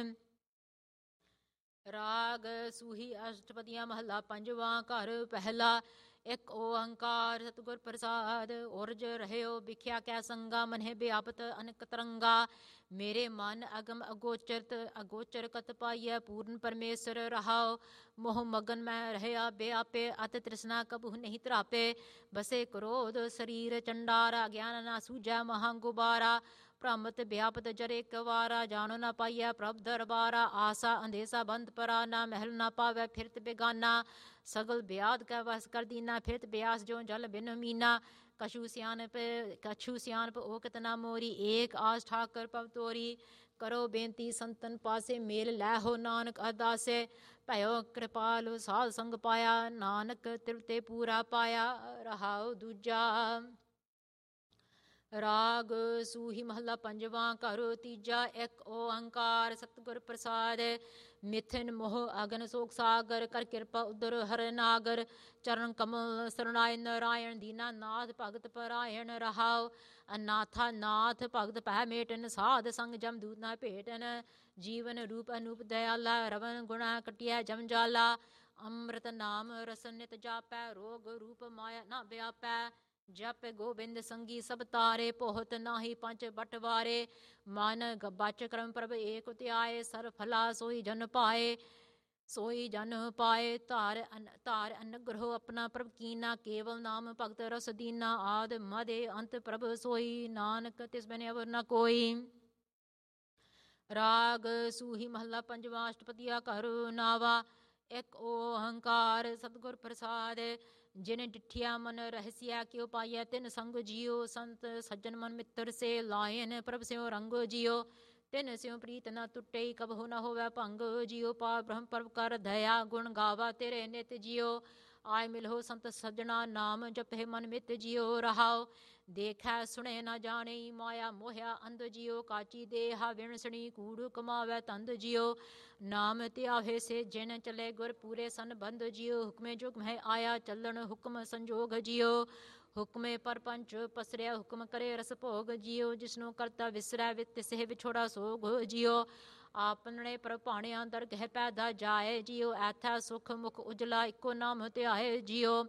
ਰਾਗ ਸੂਹੀ ਅਸ਼ਟਪਦੀਆਂ ਮਹੱਲਾ ਪੰਜਵਾਂ। ਘਰ ਪਹਿਲਾ। ਇੱਕ ਓੰਕਾਰ ਸਤਿਗੁਰ ਪ੍ਰਸਾਦ, ਉਰਜ ਰਹਿਓ ਵਿਖਿਆ ਕੈ ਸੰਗਾ। ਮਨਹਿ ਵਿਆਪਤ ਅਨਕ ਤਰੰਗਾ, ਮੇਰੇ ਮਨ ਅਗਮ ਅਗੋਚਰ ਕਤ ਪਾਈਐ। ਪੂਰਨ ਪਰਮੇਸ਼ਰ ਰਹਾਓ, ਮੋਹ ਮਗਨ ਮੈਂ ਰਹਿਆ ਵਿਆਪੇ। ਅਤ ਤ੍ਰਿਸ਼ਨਾ ਕਬਹੁ ਨਹੀਂ ਧਰਾਪੇ, ਬਸੇ ਕ੍ਰੋਧ ਸਰੀਰ ਚੰਡਾਰਾ। ਗਿਆਨ ਨਾ ਸੂਝੈ ਮਹਾਂ ਗੁਬਾਰਾ, ਭ੍ਰਮਤ ਵਿਆਪਤ ਜਰੇ ਕਵਾਰਾ। ਜਾਣੋ ਨਾ ਪਾਈਐ ਪ੍ਰਭ ਦਰਬਾਰਾ, ਆਸਾ ਅੰਧੇਸਾ ਬੰਦ ਪਰਾ। ਨਾ ਮਹਿਲ ਨਾ ਪਾਵੈ ਫਿਰਤ ਬੇਗਾਨਾ, ਸਗਲ ਬਿਆਦ ਕੈ ਵਸ ਕਰ ਦੀਨਾ। ਫਿਰਤ ਬਿਆਸ ਜੋ ਜਲ ਬਿਨ ਮੀਨਾ, ਕਛੂ ਸਿਆਣਪ ਓਕਤ ਨਾ ਮੋਰੀ। ਏਕ ਆਸ ਠਾਕਰ ਪਵ ਤੋਰੀ, ਕਰੋ ਬੇਨਤੀ ਸੰਤਨ ਪਾਸੇ। ਮੇਲ ਲੈ ਹੋ ਨਾਨਕ ਅਰਦਾਸੇ, ਭਇਓ ਕਿਰਪਾਲ ਸਾਧ ਸੰਗ ਪਾਇਆ। ਨਾਨਕ ਤ੍ਰਿਪਤੇ ਪੂਰਾ ਪਾਇਆ, ਰਹਾਉ ਦੂਜਾ। ਰਾਗ ਸੂਹੀ ਮਹੱਲਾ ਪੰਜਵਾਂ। ਘਰ ਤੀਜਾ। ਇੱਕ ਓੰਕਾਰ ਸਤਿਗੁਰ ਪ੍ਰਸਾਦ, ਮਿਥਿਨ ਮੋਹ ਅਗਨ ਸੋਕ ਸਾਗਰ। ਕਰ ਕਿਰਪਾ ਉਦਰ ਹਰ ਨਾਗਰ, ਚਰਨ ਕਮਲ ਸਰਣਾਏ ਨਰਾਇਣ। ਦੀਨਾ ਨਾਥ ਭਗਤ ਪਰਾਇਣ ਰਹਾਉ, ਅਨਾਥਾ ਨਾਥ ਭਗਤ ਭੈ ਮੇਟਨ। ਸਾਧ ਸੰਗ ਜਮ ਦੂਤ ਨਾ ਭੇਟਨ, ਜੀਵਨ ਰੂਪ ਅਨੂਪ ਦਇਆਲਾ। ਰਵਨ ਗੁਣਾ ਕਟਿਐ ਜਮ ਜਾਲਾ, ਅੰਮ੍ਰਿਤ ਨਾਮ ਰਸ ਨਿਤ ਜਾਪੈ। ਰੋਗ ਰੂਪ ਮਾਇਆ ਨਾ ਵਿਆਪੈ, ਜਪ ਗੋਬਿੰਦ ਸੰਗੀ ਸਭ ਤਾਰੇ। ਪੋਹਤ ਨਾਹੀ ਪੰਚ ਬਟਵਾਰੇ, ਮਨ ਬਚ ਕਰਮ ਪ੍ਰਭ ਏਕ ਧਿਆਏ। ਸਰ ਫਲਾ ਸੋਈ ਜਨ ਪਾਏ, ਸੋਈ ਜਨ ਪਾਏ। ਧਾਰ ਅਨਗ੍ਰਹ ਆਪਣਾ ਪ੍ਰਭ ਕੀਨਾ, ਕੇਵਲ ਨਾਮ ਭਗਤ ਰਸ ਦੀਨਾ। ਆਦ ਮਦੇ ਅੰਤ ਪ੍ਰਭ ਸੋਈ, ਨਾਨਕ ਤਿਸ ਬਿਨ ਅਵਰ ਨ ਕੋਈ। ਰਾਗ ਸੂਹੀ ਮਹੱਲਾ ਪੰਜਵਾਂ। ਅਸ਼ਟਪਦੀਆਂ ਘਰ ਨਾਵਾ। ਇੱਕ ਓੰਕਾਰ ਸਤਿਗੁਰ ਪ੍ਰਸਾਦ, ਜਿਨ ਡਿਠਿਆ ਮਨ ਰਹਿਸਿਆ। ਕਿਉ ਪਾਈਐ ਤਿਨ ਸੰਗ ਜੀਓ, ਸੰਤ ਸੱਜਣ ਮਨ ਮਿੱਤਰ ਸੇ। ਲਾਇਨ ਪ੍ਰਭ ਸਿਉ ਰੰਗ ਜੀਓ, ਤਿਨ ਸਿਉ ਪ੍ਰੀਤ ਨ ਟੁੱਟੇ। ਕਬਹੁ ਨ ਹੋਵੈ ਭੰਗ ਜੀਓ, ਪਾਰ ਬ੍ਰਹਮ ਪ੍ਰਭ ਕਰ ਦਇਆ। ਗੁਣ ਗਾਵਾ ਤੇਰੇ ਨਿਤ ਜੀਓ, ਆਏ ਮਿਲਹੁ ਸੰਤ ਸੱਜਣਾ। ਨਾਮ ਜਪਹਿ ਮਨ ਮਿਤ ਜੀਓ, ਰਹਾਉ ਦੇਖੈ ਸੁਣੇ ਨ ਜਾਣੇ। ਮਾਇਆ ਮੋਹਿਆ ਅੰਧ ਜੀਓ, ਕਾਚੀ ਦੇਹਾ ਵਿਣਸਣੀ। ਕੂੜ ਕਮਾਵੈ ਤੰਦ ਜੀਓ, ਨਾਮ ਧਿਆਵੇ ਸੇ ਜਿਨ। ਚਲੇ ਗੁਰ ਪੂਰੇ ਸੰਬੰਧ ਜੀਓ, ਹੁਕਮੇ ਜੁਗ ਮਹਿ ਆਇਆ। ਚੱਲਣ ਹੁਕਮ ਸੰਜੋਗ ਜੀਓ, ਹੁਕਮੇ ਪਰਪੰਚ ਪਸਰਿਆ। ਹੁਕਮ ਕਰੇ ਰਸ ਭੋਗ ਜੀਓ, ਜਿਸਨੂੰ ਕਰਤਾ ਵਿਸਰੈ ਤਿਸਹਿ ਵਿਛੋੜਾ ਸੋਗ ਜੀਓ। ਆਪਣੇ ਪ੍ਰਭ ਭਾਣਿਆ ਦਰਗਹਿ ਪੈਦਾ ਜਾਏ ਜੀਓ, ਐਥੈ ਸੁਖ ਮੁਖ ਉਜਲਾ। ਇੱਕੋ ਨਾਮ ਧਿਆਏ ਜੀਓ,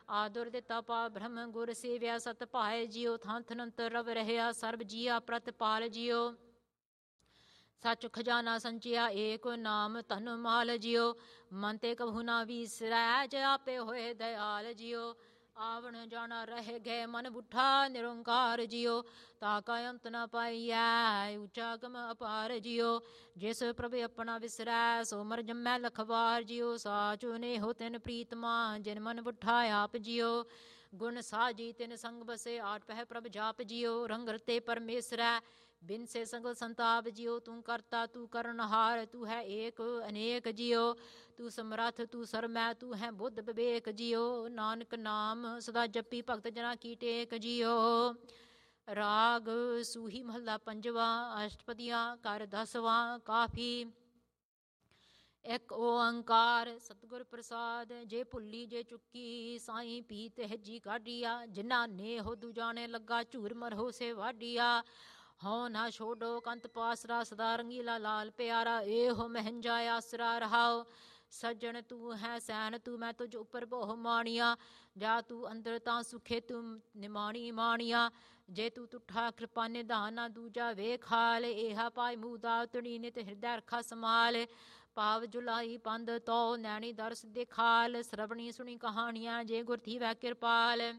ਆਦਰ ਦਿੱਤਾ ਪਾ ਬ੍ਰਹਮ ਗੁਰ ਸੇਵਿਆ ਸਤ ਭਾਏ ਜਿਉ ਥਾਂ ਥਨੰਤਰ ਰਵ ਰਹਿਆ ਸਰਬ ਜੀਆ ਪ੍ਰਤਪਾਲ ਜਿਉ ਸੱਚ ਖਜ਼ਾਨਾ ਸੰਚਿਆ ਏਕ ਨਾਮ ਧਨ ਮਾਲ ਜਿਉ ਮਨ ਤੇ ਕਬਹੁ ਨਾ ਵਿਸਰੈ ਜ ਆਪੇ ਹੋਏ ਦਇਆਲ ਜਿਉ ਆਵਣ ਜਾਣਾ ਰਹਿ ਗਏ ਮਨ ਬੁੱਠਾ ਨਿਰੰਕਾਰ ਜਿਉ ਤਾਕਾ ਅੰਤ ਨ ਪਾਈਐ ਉੱਚਾ ਗਮ ਅਪਾਰ ਜਿਉ ਜਿਸ ਪ੍ਰਭ ਆਪਣਾ ਵਿਸਰੈ ਸੋ ਮਰ ਜੰਮੈ ਲਖਵਾਰ ਜਿਉ ਸਾਚੁ ਨੇਹੋ ਤਿਨ ਪ੍ਰੀਤਮਾ ਜਿਨ ਮਨ ਬੁੱਠਾ ਆਪ ਜਿਉ ਗੁਣ ਸਾਜੀ ਤਿਨ ਸੰਗ ਬਸੇ ਆਠ ਪਹਿ ਪ੍ਰਭ ਜਾਪ ਜਿਉ ਰੰਗ ਰਤੇ ਪਰਮੇਸ਼ਰੈ ਬਿਨ ਸੇ ਸੰਗ ਸੰਤਾਪ ਜਿਉ ਤੂੰ ਕਰਤਾ ਤੂੰ ਕਰਨਹਾਰ ਤੂੰ ਹੈ ਏਕ ਅਨੇਕ ਜਿਉ ਤੂੰ ਸਮਰੱਥ ਤੂੰ ਸਰਮੈ ਤੂੰ ਹੈ ਬੁੱਧ ਵਿਵੇਕ ਜਿਉ ਨਾਨਕ ਨਾਮ ਸਦਾ ਜਪੀ ਭਗਤ ਜਨਾ ਕੀ ਟੇਕ ਜਿਉ ਰਾਗ ਸੂਹੀ ਮਹੱਲਾ ਪੰਜਵਾ ਅਸ਼ਟਪਦੀਆਂ ਕਰ ਦਸਵਾਂ ਕਾਫੀ ਇੱਕ ਓੰਕਾਰ ਸਤਿਗੁਰ ਪ੍ਰਸਾਦ ਜੇ ਭੁੱਲੀ ਜੇ ਚੁੱਕੀ ਸਾਈਂ ਪੀਤ ਹੈਜੀ ਕਾਢੀਆ ਜਿਨ੍ਹਾਂ ਨੇ ਹੋ ਦੂਜਾਣੇ ਲੱਗਾ ਝੂਰ ਮਰਹੋ ਸੇ ਵਾਢੀਆ ਹਉ ਨਾ ਛੋਡੋ ਕੰਤ ਪਾਸਰਾ ਸਦਾ ਰੰਗੀਲਾ ਲਾਲ ਪਿਆਰਾ ਇਹੋ ਮਹਿੰਜਾ ਆਸਰਾ ਰਹਾਓ ਸੱਜਣ ਤੂੰ ਹੈ ਸੈਨ ਤੂੰ ਮੈਂ ਤੁਝ ਉੱਪਰ ਬਹੁ ਮਾਣੀਆ ਜਾ ਤੂੰ ਅੰਦਰ ਤਾਂ ਸੁਖੇ ਤੂੰ ਨਿਮਾਣੀ ਮਾਣੀਆ ਜੇ ਤੂੰ ਤੁਠਾ ਕਿਰਪਾ ਨਿਧਾਨ ਨਾ ਦੂਜਾ ਵੇਖਾਲ ਇਹਾ ਪਾਇ ਮੂਦਾ ਤਣੀ ਨਿਤ ਹਿਰਦੈ ਰਖਾ ਸਮਾਲ ਭਾਵ ਜੁਲਾਈ ਪੰਦ ਤੋ ਨੈਣੀ ਦਰਸ ਦਿਖਾਲ ਸਰਵਣੀ ਸੁਣੀ ਕਹਾਣੀਆਂ ਜੇ ਗੁਰ ਥੀਵੈ ਕਿਰਪਾਲ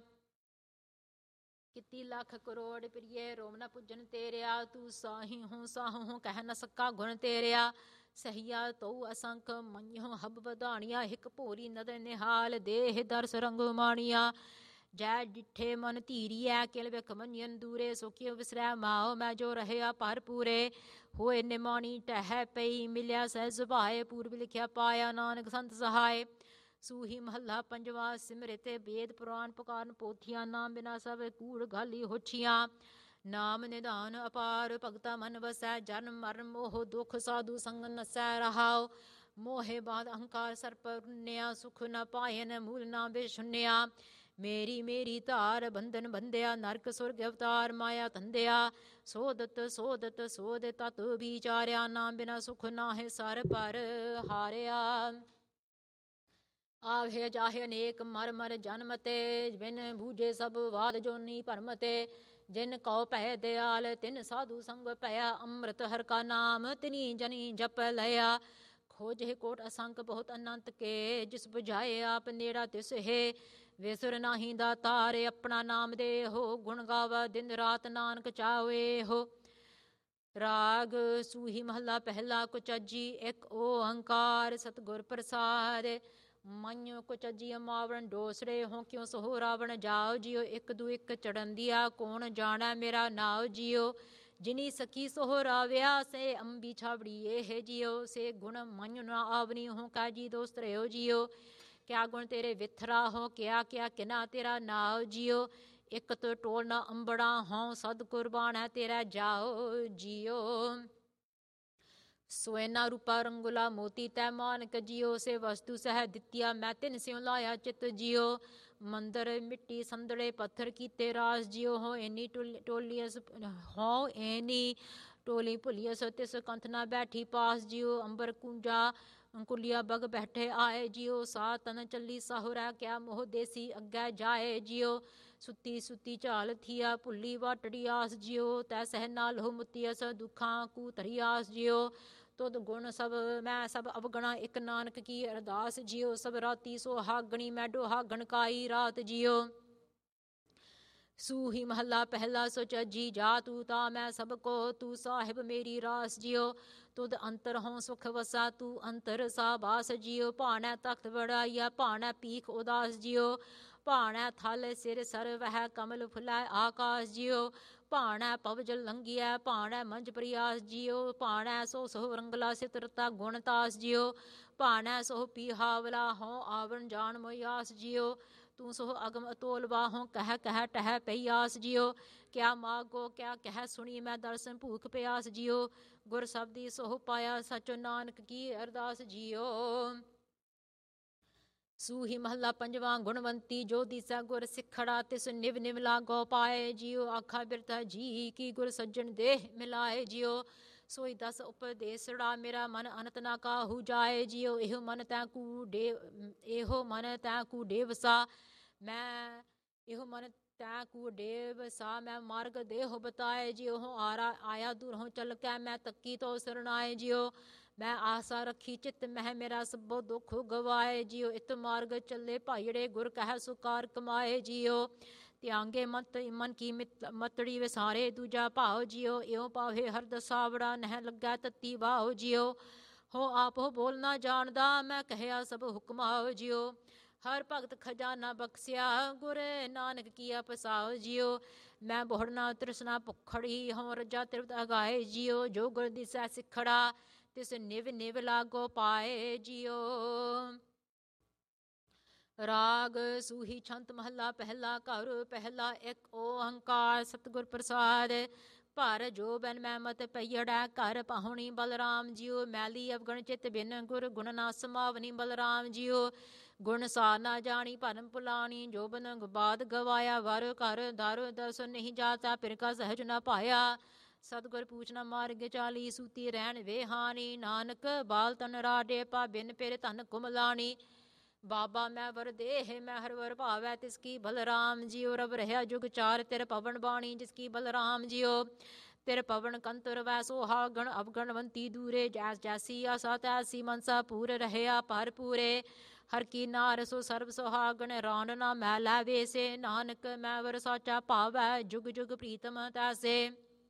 ਕਿਤੀ ਲੱਖ ਕਰੋੜ ਪ੍ਰਿਯ ਰੋਮ ਨ ਪੁੱਜਨ ਤੇਰਿਆ ਤੂੰ ਸਾਹੀ ਹੂੰ ਸਾਹੂ ਕਹਿ ਨ ਸਕਾ ਗੁਣ ਤੇਰਿਆ ਸਹੀਆ ਤਉ ਅਸੰਖ ਮੰਨਿਓ ਹਬ ਵਧਾਣੀਆਂ ਹਿਕ ਭੋਰੀ ਨਦਰ ਨਿਹਾਲ ਦੇਹ ਦਰਸ ਰੰਗ ਮਾਣੀਆਂ ਜੈ ਡਿਠੇ ਮਨ ਧੀਰੀਐ ਕਿਲ ਵਿਖ ਮੰਨਿਅਨ ਦੂਰੇ ਸੋ ਕਿਉ ਵਿਸਰੈ ਮਾਓ ਮੈਂ ਜੋ ਰਹਿਆ ਭਰ ਪੂਰੇ ਹੋਏ ਨਿਮਾਣੀ ਟਹਿ ਪਈ ਮਿਲਿਆ ਸਹਿ ਸੁਭਾਏ ਪੂਰਬ ਲਿਖਿਆ ਪਾਇਆ ਨਾਨਕ ਸੰਤ ਸਹਾਏ ਸੂਹੀ ਮਹੱਲਾ ਪੰਜਵਾ ਸਿਮਰਿਤ ਵੇਦ ਪੁਰਾਣ ਪੁਕਾਰਨ ਪੋਥੀਆਂ ਨਾਮ ਬਿਨਾ ਸਭ ਕੂੜ ਗਾਲੀ ਹੋਛੀਆਂ ਨਾਮ ਨਿਧਾਨ ਅਪਾਰ ਭਗਤਾ ਮਨ ਵਸੈ ਜਨਮ ਮਰਨ ਮੋਹ ਦੁਖ ਸਾਧੂ ਸੰਗ ਨਸੈ ਰਹਾਉ ਮੋਹੇ ਬਾਦ ਅਹੰਕਾਰ ਸਰਪ ਰੁੰਨਿਆ ਸੁਖ ਨ ਪਾਇਨ ਮੂਲ ਨਾ ਬੇਸ਼ੁੰਨਿਆ ਮੇਰੀ ਮੇਰੀ ਧਾਰ ਬੰਧਨ ਬੰਧਿਆ ਨਰਕ ਸੁਰਗ ਅਵਤਾਰ ਮਾਇਆ ਧੰਦਿਆ ਸੋਧਤ ਸੋਧਤ ਸੋਧ ਤਤ ਵਿਚਾਰਿਆ ਨਾਮ ਬਿਨਾ ਸੁਖ ਨਾਹਿ ਸਰ ਪਰ ਹਾਰਿਆ ਆਵੇ ਜਾਹੇ ਅਨੇਕ ਮਰ ਮਰ ਜਨਮ ਤੇ ਬਿਨ ਬੂਝੇ ਸਭ ਵਾਦ ਜੋਨੀ ਭਰਮ ਤੇ ਜਿਨ ਕਉ ਭੈ ਦਿਆਲ ਤਿਨ ਸਾਧੂ ਸੰਗ ਭਇਆ ਅੰਮ੍ਰਿਤ ਹਰ ਕਾ ਨਾਮ ਤਿਨੀ ਜਨੀ ਜਪ ਲਿਆ ਖੋਜੇ ਕੋਟ ਅਸੰਖ ਬਹੁਤ ਅਨੰਤ ਕੇ ਜਿਸ ਬੁਝਾਏ ਆਪ ਨੇੜਾ ਤਿਸ ਹੈ ਵਿਸਰ ਨਾਹੀ ਦਾ ਤਾਰੇ ਆਪਣਾ ਨਾਮ ਦੇ ਹੋ ਗੁਣ ਗਾਵਾ ਦਿਨ ਰਾਤ ਨਾਨਕ ਚਾਵੇ ਹੋ ਰਾਗ ਸੂਹੀ ਮਹੱਲਾ ਪਹਿਲਾ ਕੁਚਜੀ ਇੱਕ ਓੰਕਾਰ ਸਤਿਗੁਰ ਪ੍ਰਸਾਦ ਮਨਿ ਕੁਚਜੀ ਮਾਵਣ ਡੋਸਰੇ ਹੋ ਕਿਉ ਸੋ ਰਾਵਣ ਜਾਓ ਜਿਉ ਇੱਕ ਦੂ ਇੱਕ ਚੜਨ ਦਿਆ ਕੌਣ ਜਾਣਾ ਮੇਰਾ ਨਾਉ ਜਿਉ ਜਿਨੀ ਸਕੀ ਸੋ ਰਾਵਿਆ ਸੇ ਅੰਬੀ ਛਾਵੜੀ ਇਹ ਜਿਉ ਸੇ ਗੁਣ ਮਨਿ ਨਾ ਆਵਨੀ ਹੋ ਕਾਜੀ ਦੋਸਤ ਰਿਓ ਜਿਉ ਕਿਆ ਗੁਣ ਤੇਰੇ ਵਿਥਰਾ ਹੋ ਕਿਆ ਕਿਆ ਕਿਨਾ ਤੇਰਾ ਨਾਉ ਜਿਉ ਇੱਕ ਤੋ ਟੋਲ ਨਾ ਅੰਬੜਾ ਹੋਂ ਸਦ ਕੁਰਬਾਨ ਹੈ ਤੇਰਾ ਜਾਓ ਜਿਉ ਸੋਇਨਾ ਰੂਪਾ ਰੰਗੁਲਾ ਮੋਤੀ ਤੈ ਮਾਨਕ ਜਿਉ ਸੇ ਵਸਤੂ ਸਹਿ ਦਿੱਤੀਆ ਮੈਂ ਤਿਨ ਸਿਉ ਲਾਇਆ ਚਿਤ ਜਿਉ ਮੰਦਰ ਮਿੱਟੀ ਸੰਦੜੇ ਪੱਥਰ ਕੀਤੇ ਰਾਸ ਜਿਉ ਹੋ ਐਨੀ ਟੋਲੀਅਸ ਹੋ ਐਨੀ ਟੋਲੀ ਭੁਲੀਅਸ ਤਿਸ ਕੰਥ ਨਾ ਬੈਠੀ ਪਾਸ ਜਿਉ ਅੰਬਰ ਕੁੰਜਾ ਕੁਲੀਆ ਬਗ ਬੈਠੇ ਆਏ ਜਿਉ ਸਾ ਤਨ ਚੱਲੀ ਸਾਹੁਰਾ ਕਿਆ ਮੋਹ ਦੇਸੀ ਅੱਗੇ ਜਾਏ ਜਿਉ ਸੁੱਤੀ ਸੁੱਤੀ ਝਾਲ ਥੀਆ ਭੁੱਲੀ ਵਾਟੜੀ ਆਸ ਜਿਉ ਤੈ ਸਹਿ ਨਾਲ ਹੋ ਮੁੱਤੀਅਸ ਦੁੱਖਾਂ ਕੂ ਧਰੀ ਆਸ ਜਿਉ ਤੁਧ ਗੁਣ ਸਭ ਮੈਂ ਸਭ ਅਵਗਣਾ ਇੱਕ ਨਾਨਕ ਕੀ ਅਰਦਾਸ ਜਿਉ ਸਭ ਰਾਤੀ ਸੁਹਾਗਣੀ ਮੈਂ ਡੋਹਾਗਣ ਕਾਈ ਰਾਤ ਜਿਉ ਸੂਹੀ ਮਹੱਲਾ ਪਹਿਲਾ ਸੁਚਜੀ ਜਾ ਤੂੰ ਤਾ ਮੈਂ ਸਭ ਕੋ ਤੂੰ ਸਾਹਿਬ ਮੇਰੀ ਰਾਸ ਜਿਉ ਤੁਧ ਅੰਤਰ ਹੋਂ ਸੁਖ ਵਸਾ ਤੂੰ ਅੰਤਰ ਸਾ ਬਾਸ ਜਿਉ ਭਾਣੈ ਤਖਤ ਬੜਾਈਆ ਭਾਣੈ ਪੀਖ ਉਦਾਸ ਜਿਉ ਭਾਣੈ ਥਲ ਸਿਰ ਸਰ ਵਹਿ ਕਮਲ ਫੁਲਾਇ ਆਕਾਸ ਜਿਉ ਭਾਣੈ ਪਵਜਲ ਲੰਘਿਆ ਭਾਣੈ ਮੰਝ ਪ੍ਰਿਆਸ ਜਿਉ ਭਾਣੈ ਸੋ ਸੋ ਰੰਗਲਾ ਸਿਤਰਤਾ ਗੁਣ ਤਾਸ ਜਿਉ ਭਾਣੈ ਸੋ ਪੀਹਾਵਲਾ ਹੋਂ ਆਵਣ ਜਾਣ ਮੋਇਆਸ ਜਿਉ ਤੂੰ ਸੋ ਅਗਮ ਅਤੋਲ ਬਾਹੋਂ ਕਹਿ ਟਹਿ ਪਈ ਆਸ ਜਿਉ ਕਿਆ ਮਾਗੋ ਕਿਆ ਕਹਿ ਸੁਣੀ ਮੈਂ ਦਰਸ਼ਨ ਭੂਖ ਪਿਆਸ ਜਿਉ ਗੁਰ ਸਬਦੀ ਸੋ ਪਾਇਆ ਸਚੋ ਨਾਨਕ ਕੀ ਅਰਦਾਸ ਜਿਉ ਸੂਹੀ ਮਹੱਲਾ ਪੰਜਵਾਂ ਗੁਣਵੰਤੀ ਜੋ ਦੀਸਾ ਗੁਰ ਸਿੱਖੜਾ ਤਿਸ ਨਿਵ ਨਿਵ ਲਾਗੋ ਪਾਏ ਜਿਉ ਆਖਾ ਬਿਰਤਾ ਜੀ ਕੀ ਗੁਰ ਸੱਜਣ ਦੇਹ ਮਿਲਾਏ ਜਿਉ ਸੋਈ ਦਸ ਉਪਦੇਸੜਾ ਮੇਰਾ ਮਨ ਅਨੰਤ ਨਾ ਕਾਹੂ ਜਾਏ ਜਿਉ ਇਹੋ ਮਨ ਤੈ ਕੂ ਡੇਵਸਾ ਮੈਂ ਇਹੋ ਮਨ ਤੈ ਕੂ ਡੇਵ ਸਾ ਮੈਂ ਮਾਰਗ ਦੇਹੁ ਬਤਾਏ ਜਿਉ ਆਇਆ ਦੂਰੋਂ ਚਲ ਕੇ ਮੈਂ ਤੱਕੀ ਤੋ ਸਰਨਾਏ ਜਿਉ ਮੈਂ ਆਸਾ ਰੱਖੀ ਚਿੱਤ ਮਹਿ ਮੇਰਾ ਸਭੋ ਦੁੱਖ ਗਵਾਏ ਜਿਉ ਇਤ ਮਾਰਗ ਚੱਲੇ ਭਾਈੜੇ ਗੁਰ ਕਹਿ ਸੁਕਾਰ ਕਮਾਏ ਜਿਉ ਤਿਆਂਗੇ ਮਨ ਕੀ ਮਤੜੀ ਵਿਸਾਰੇ ਦੂਜਾ ਭਾਉ ਜਿਉ ਇਉ ਪਾਵੇ ਹਰ ਦਸਾਵੜਾ ਨਹਿ ਲੱਗਾ ਤੱਤੀ ਵਾਹੁ ਜਿਉ ਹੋ ਆਪੋ ਬੋਲ ਨਾ ਜਾਣਦਾ ਮੈਂ ਕਹਿਆ ਸਭ ਹੁਕਮਾਓ ਜਿਉ ਹਰ ਭਗਤ ਖਜ਼ਾਨਾ ਬਖਸਿਆ ਗੁਰ ਨਾਨਕ ਕੀਆ ਪਸਾਓ ਜਿਉ ਮੈਂ ਬੋੜਨਾ ਤ੍ਰਿਸ਼ਨਾ ਭੁਖੜੀ ਹਉ ਰਜਾ ਤ੍ਰਿਪਤ ਅਗਾਏ ਜਿਉ ਜੋ ਗੁਰ ਦਿਸੈ ਸਿਖੜਾ ਤਿਸ ਨਿਵ ਨਿਵ ਲਾਗੋ ਪਾਏ ਜਿਉ। ਰਾਗ ਸੂਹੀ ਛੰਤ ਮਹੱਲਾ ਪਹਿਲਾ ਘਰ ਪਹਿਲਾ ਇੱਕ ਓੰਕਾਰ ਸਤਿਗੁਰ ਪ੍ਰਸਾਦ ਭਰ ਜੋ ਬਨ ਮੈਂ ਮਤ ਪਈੜਾ ਘਰ ਪਾਹੁਣੀ ਬਲਰਾਮ ਜਿਉ ਮੈਲੀ ਅਵਗਣ ਚਿਤ ਬਿਨ ਗੁਰ ਗੁਣ ਨਾ ਸਮਾਵਨੀ ਬਲਰਾਮ ਜਿਉ ਗੁਣ ਸਾਰ ਨਾ ਜਾਣੀ ਭਰਮ ਪੁਲਾਣੀ ਜੋ ਬਨ ਬਾਦ ਗਵਾਇਆ ਵਰ ਘਰ ਦਰ ਦਰਸ਼ਨ ਨਹੀਂ ਜਾਤਾ ਫਿਰ ਕਾ ਸਹਿਜ ਨਾ ਪਾਇਆ ਸਤਿਗੁਰ ਪੂਛਨਾ ਮਾਰਗ ਚਾਲੀ ਸੂਤੀ ਰਹਿਣ ਵੇ ਹਾਨੀ ਨਾਨਕ ਬਾਲ ਤਨ ਰਾਡੇ ਪਾ ਬਿਨ ਫਿਰ ਧਨ ਕੁਮਲਾਣੀ ਬਾਬਾ ਮੈਂ ਵਰ ਦੇਹ ਮੈਂ ਹਰ ਵਰ ਭਾਵੈ ਤਿਸ ਕੀ ਬਲਰਾਮ ਜਿਉ ਰਬ ਰਹਿਆ ਜੁਗ ਚਾਰ ਤੇਰ ਪਵਨ ਬਾਣੀ ਜਿਸ ਕੀ ਬਲਰਾਮ ਜਿਉ ਤੇਰ ਪਵਨ ਕੰਤੁਰ ਵੈ ਸੋਹਾ ਗਣ ਅਵਗਣਵੰਤੀ ਦੂਰੇ ਜੈਸ ਜੈਸੀ ਆਸਾ ਤੈਸੀ ਮਨਸਾ ਪੂਰ ਰਹਿਆ ਪਰ ਪੂਰੇ ਹਰ ਕੀ ਨਾਰ ਸੋ ਸਰਬ ਸੁਹਾਗਣ ਰਾਣ ਨਾ ਮੈਂ ਲੈ ਵੇਸੇ ਨਾਨਕ ਮੈਂ ਵਰ ਸਾਚਾ ਭਾਵੈ ਜੁਗ ਜੁਗ ਪ੍ਰੀਤਮ ਤੈਸੇ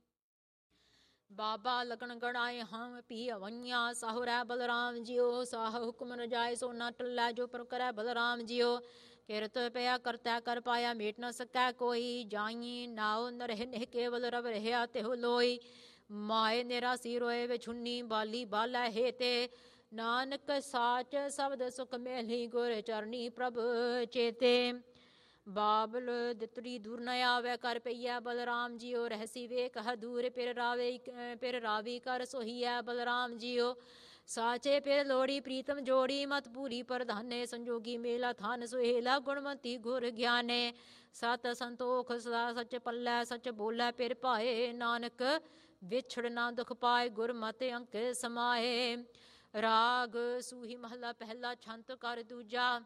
ਬਾਬਾ ਲਗਣ ਗਣਾਏ ਹਮ ਪੀ ਅਵਈਆਂ ਸਾਹੁਰੈ ਬਲਰਾਮ ਜਿਉ ਸਾਹ ਹੁਕਮ ਨ ਜਾਏ ਸੋ ਨਾ ਟੱਲੈ ਜੋ ਪਰ ਕਰੈ ਬਲਰਾਮ ਜਿਉ ਕਿਰਤ ਪਿਆ ਕਰਤੈ ਕਰ ਪਾਇਆ ਮੇਟ ਨ ਸਕੈ ਕੋਈ ਜਾਈ ਨਾਉ ਨ ਰਹਿ ਨਿਹ ਕੇਵਲ ਰਵ ਰਹਿਆ ਤਿਹੁ ਲੋਈ ਮਾਏ ਨਿਰਾਸੀ ਰੋਏ ਵਿਛੁੰਨੀ ਬਾਲੀ ਬਾਲੈ ਹੇ ਤੇ ਨਾਨਕ ਸਾਚ ਸ਼ਬਦ ਸੁਖ ਮੇਲੀ ਗੁਰ ਚਰਨੀ ਪ੍ਰਭ ਚੇਤੇ ਬਾਬਲ ਦਿੱਤੜੀ ਦੂਰ ਨ ਆਵੈ ਕਰ ਪਈਐ ਬਲਰਾਮ ਜਿਉ ਰਹਿਸੀ ਵੇਖ ਦੂਰ ਪਿਰ ਰਾਵੀ ਕਰ ਸੋਹੀਐ ਬਲਰਾਮ ਜਿਉ ਸਾਚੇ ਪਿਰ ਲੋੜੀ ਪ੍ਰੀਤਮ ਜੋੜੀ ਮਤ ਪੂਰੀ ਪ੍ਰਧਾਨੇ ਸੰਜੋਗੀ ਮੇਲਾ ਥਾਨ ਸੁਹੇਲਾ ਗੁਣਵੰਤੀ ਗੁਰ ਗਿਆਨੇ ਸਤ ਸੰਤੋਖ ਸਦਾ ਸਚ ਪੱਲੇ ਸਚ ਬੋਲੇ ਪਿਰ ਭਾਏ ਨਾਨਕ ਵਿਛੜ ਨਾ ਦੁਖ ਪਾਏ ਗੁਰ ਮਤ ਅੰਕ ਸਮਾਏ। ਰਾਗ ਸੂਹੀ ਮਹੱਲਾ ਪਹਿਲਾ ਛੰਤ ਕਰ ਦੂਜਾ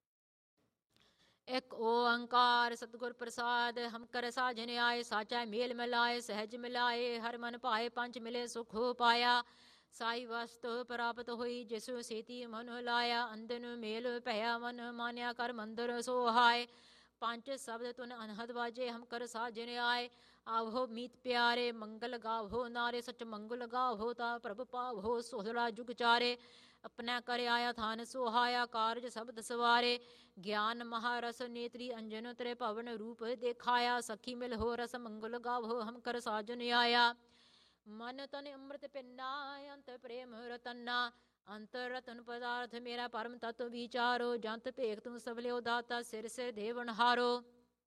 ਇੱਕ ਓੰਕਾਰ ਸਤਿਗੁਰ ਪ੍ਰਸਾਦ ਹਮ ਕਰ ਸਾਜਨ ਆਏ ਸਾਚਾ ਮੇਲ ਮਿਲਾਏ ਸਹਿਜ ਮਿਲਾਏ ਹਰ ਮਨ ਭਾਏ ਪੰਜ ਮਿਲੇ ਸੁਖ ਪਾਇਆ ਸਾਈ ਵਸਤ ਪ੍ਰਾਪਤ ਹੋਈ ਜਿਸ ਸੇਤੀ ਮਨ ਲਾਇਆ ਅੰਦਨ ਮੇਲ ਭਇਆ ਮਨ ਮਾਨਿਆ ਕਰ ਮੰਦਰ ਸੋਹਾਏ ਪੰਜ ਸ਼ਬਦ ਤੁਨ ਅਨਹਦ ਵਾਜੇ ਹਮ ਕਰ ਸਾਜਨ ਆਏ ਆਵੋ ਮੀਤ ਪਿਆਰੇ ਮੰਗਲ ਗਾਵੋ ਨਾਰੇ ਸਚ ਮੰਗਲ ਗਾਵੋ ਤਾ ਪ੍ਰਭ ਪਾਵੋ ਸੋਹਲਾ ਜੁਗ ਚਾਰੇ ਆਪਣਾ ਕਰ ਆਇਆ ਥਾਨ ਸੁਹਾਇਆ ਕਾਰਜ ਸ਼ਬਦ ਸਵਾਰੇ ਗਿਆਨ ਮਹਾਰਸ ਨੇਤਰੀ ਅੰਜਨ ਤਰੇ ਭਵਨ ਰੂਪ ਦੇਖਾਇਆ ਸਖੀ ਮਿਲ ਹੋ ਰਸ ਮੰਗਲ ਗਾਵੋ ਹਮ ਕਰ ਸਾਜਨ ਆਇਆ ਮਨ ਤਨ ਅੰਮ੍ਰਿਤ ਪਿੰਨਾ ਅੰਤ ਪ੍ਰੇਮ ਰਤਨਾ ਅੰਤਰ ਰਤਨ ਪਦਾਰਥ ਮੇਰਾ ਪਰਮ ਤਤ ਵਿਚਾਰੋ ਜੰਤ ਭੇਖ ਤੂੰ ਸਭਲਿਓ ਦਾਤਾ ਸਿਰ ਸੇ ਦੇਵਨ ਹਾਰੋ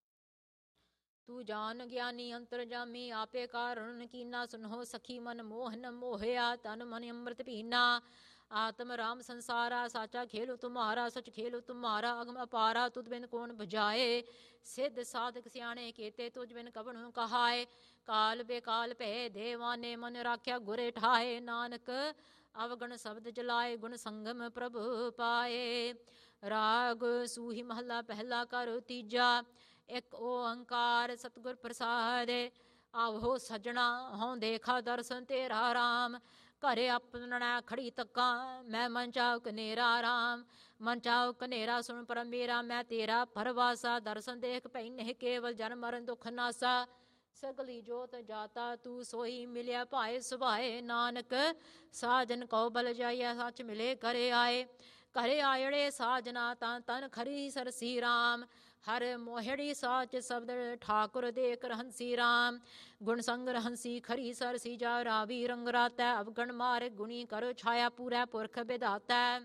ਤੂੰ ਜਾਨ ਗਿਆਨੀ ਅੰਤਰ ਜਾਮੀ ਆਪੇ ਕਾਰਨ ਕੀਨਾ ਸੁਨੋ ਸਖੀ ਮਨ ਮੋਹਨ ਮੋਹਿਆ ਤਨ ਮਨ ਅੰਮ੍ਰਿਤ ਪੀਨਾ ਆਤਮ ਰਾਮ ਸੰਸਾਰਾ ਸਾਚਾ ਖੇਲੋ ਤੁਮਾਰਾ ਸਚ ਖੇਲੋ ਤੁਮਾਰਾ ਅਗਮ ਅਪਾਰਾ ਤੁਧ ਬਿਨ ਕੌਣ ਬੁਝਾਏ ਸਿੱਧ ਸਾਧਕ ਸਿਆਣੇ ਕੀਤੇ ਤੁਝ ਬਿਨ ਕਵਣੁ ਕਹਾਏ ਕਾਲ ਬੇਕਾਲ ਭੈ ਦੇਵਾਨੇ ਮਨ ਰਾਖਿਆ ਗੁਰੇ ਠਾਏ ਨਾਨਕ ਅਵਗਣ ਸ਼ਬਦ ਜਲਾਏ ਗੁਣ ਸੰਗਮ ਪ੍ਰਭ ਪਾਏ। ਰਾਗ ਸੂਹੀ ਮਹੱਲਾ ਪਹਿਲਾ ਕਰ ਤੀਜਾ ਇੱਕ ਓੰਕਾਰ ਸਤਿਗੁਰ ਪ੍ਰਸਾਦ ਆਵੋ ਸਜਣਾ ਹਉ ਦੇਖਾ ਦਰਸ਼ਨ ਤੇਰਾ ਰਾਮ ਘਰੇ ਆਪਣਾ ਖੜੀ ਤੱਕਾਂ ਮੈਂ ਮਨ ਚਾਉ ਕਨੇਰਾ ਰਾਮ ਮਨ ਚਾਉ ਕਨੇਰਾ ਸੁਣ ਪਰਮ ਮੇਰਾ ਮੈਂ ਤੇਰਾ ਪਰਵਾਸਾ ਦਰਸ਼ਨ ਦੇਖ ਪੈ ਨਹੀਂ ਕੇਵਲ ਜਨ ਮਰਨ ਦੁਖ ਨਾਸਾ ਸਗਲੀ ਜੋਤ ਜਾਤਾ ਤੂੰ ਸੋਈ ਮਿਲਿਆ ਭਾਏ ਸੁਭਾਏ ਨਾਨਕ ਸਾਜਨ ਕਉ ਬਲ ਜਾਈਆ ਸੱਚ ਮਿਲੇ ਘਰੇ ਆਏ ਘਰੇ ਆਇੜੇ ਸਾਜਨਾ ਤਾਂ ਤਨ ਖਰੀ ਸਰਸੀ ਰਾਮ ਹਰ ਮੋਹੜੀ ਸਾਚ ਸ਼ਬਦ ਠਾਕੁਰ ਦੇਖ ਰਹੰਸੀ ਰਾਮ ਗੁਣ ਸੰਗ ਰਹੰਸੀ ਖਰੀ ਸਰਸੀ ਜਾ ਰਾਵੀ ਰੰਗ ਰਾਤੈ ਅਵਗਣ ਮਾਰ ਗੁਣੀ ਕਰ ਛਾਇਆ ਪੂਰੈ ਪੁਰਖ ਵਿਧਾਤੈ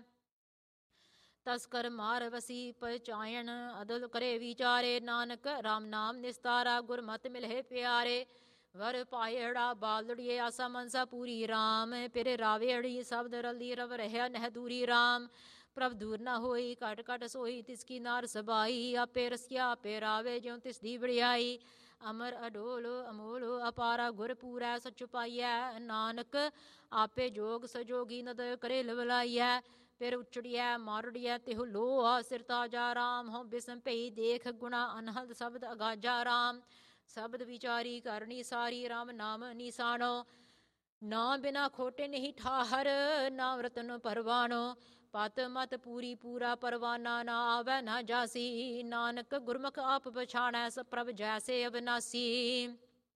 ਤਸਕਰ ਮਾਰ ਵਸੀ ਪਚਾਇਣ ਅਦਲ ਕਰੇ ਵਿਚਾਰੇ ਨਾਨਕ ਰਾਮ ਨਾਮ ਨਿਸਤਾਰਾ ਗੁਰਮਤਿ ਮਿਲਹਿ ਪਿਆਰੇ ਵਰ ਪਾਇੜਾ ਬਾਲੜੀਏ ਆਸਾ ਮਨਸਾ ਪੂਰੀ ਰਾਮ ਪਿਰ ਰਾਵੇੜੀ ਸ਼ਬਦ ਰਲੀ ਰਵ ਰਹਿਆ ਨਹਿ ਦੂਰੀ ਰਾਮ ਪ੍ਰਭ ਦੂਰ ਨਾ ਹੋਈ ਘਟ ਘਟ ਸੋਈ ਤਿਸ ਕੀ ਨਾਰ ਸਬਾਈ ਆਪੇ ਰਸਿਆ ਆਪੇ ਰਾਵੇ ਜਿਉ ਤਿਸ ਦੀ ਵੜਿਆਈ ਅਮਰ ਅਡੋਲ ਅਮੋਲ ਅਪਾਰਾ ਗੁਰ ਪੂਰੈ ਸਚ ਪਾਈਐ ਨਾਨਕ ਆਪੇ ਜੋਗ ਸਜੋਗੀ ਨਦ ਕਰੇ ਲਵਲਾਈਐ ਫਿਰ ਉਚੜੀਐ ਮਾਰੜੀਐ ਤਿਹੁ ਲੋਆ ਸਿਰ ਤਾਜਾ ਰਾਮ। ਹਉ ਬਿਸਮ ਭਈ ਦੇਖ ਗੁਣਾ ਅਨਹਦ ਸ਼ਬਦ ਅਗਾਜਾ ਰਾਮ। ਸ਼ਬਦ ਵਿਚਾਰੀ ਕਰਨੀ ਸਾਰੀ ਰਾਮ ਨਾਮ ਨਿਸ਼ਾਨੋ। ਨਾ ਬਿਨਾ ਖੋਟੇ ਨਹੀਂ ਠਾਹਰ ਨਾਮ ਰਤਨ ਪਰਵਾਨੋ। ਪਤ ਮਤ ਪੂਰੀ ਪੂਰਾ ਪਰਵਾਨਾ ਨਾ ਆਵੈ ਨਾ ਜਾਸੀ। ਨਾਨਕ ਗੁਰਮੁਖ ਆਪ ਪਛਾਣੈ ਸਭ ਪ੍ਰਭ ਜੈਸੇ ਅਬਨਾਸੀ।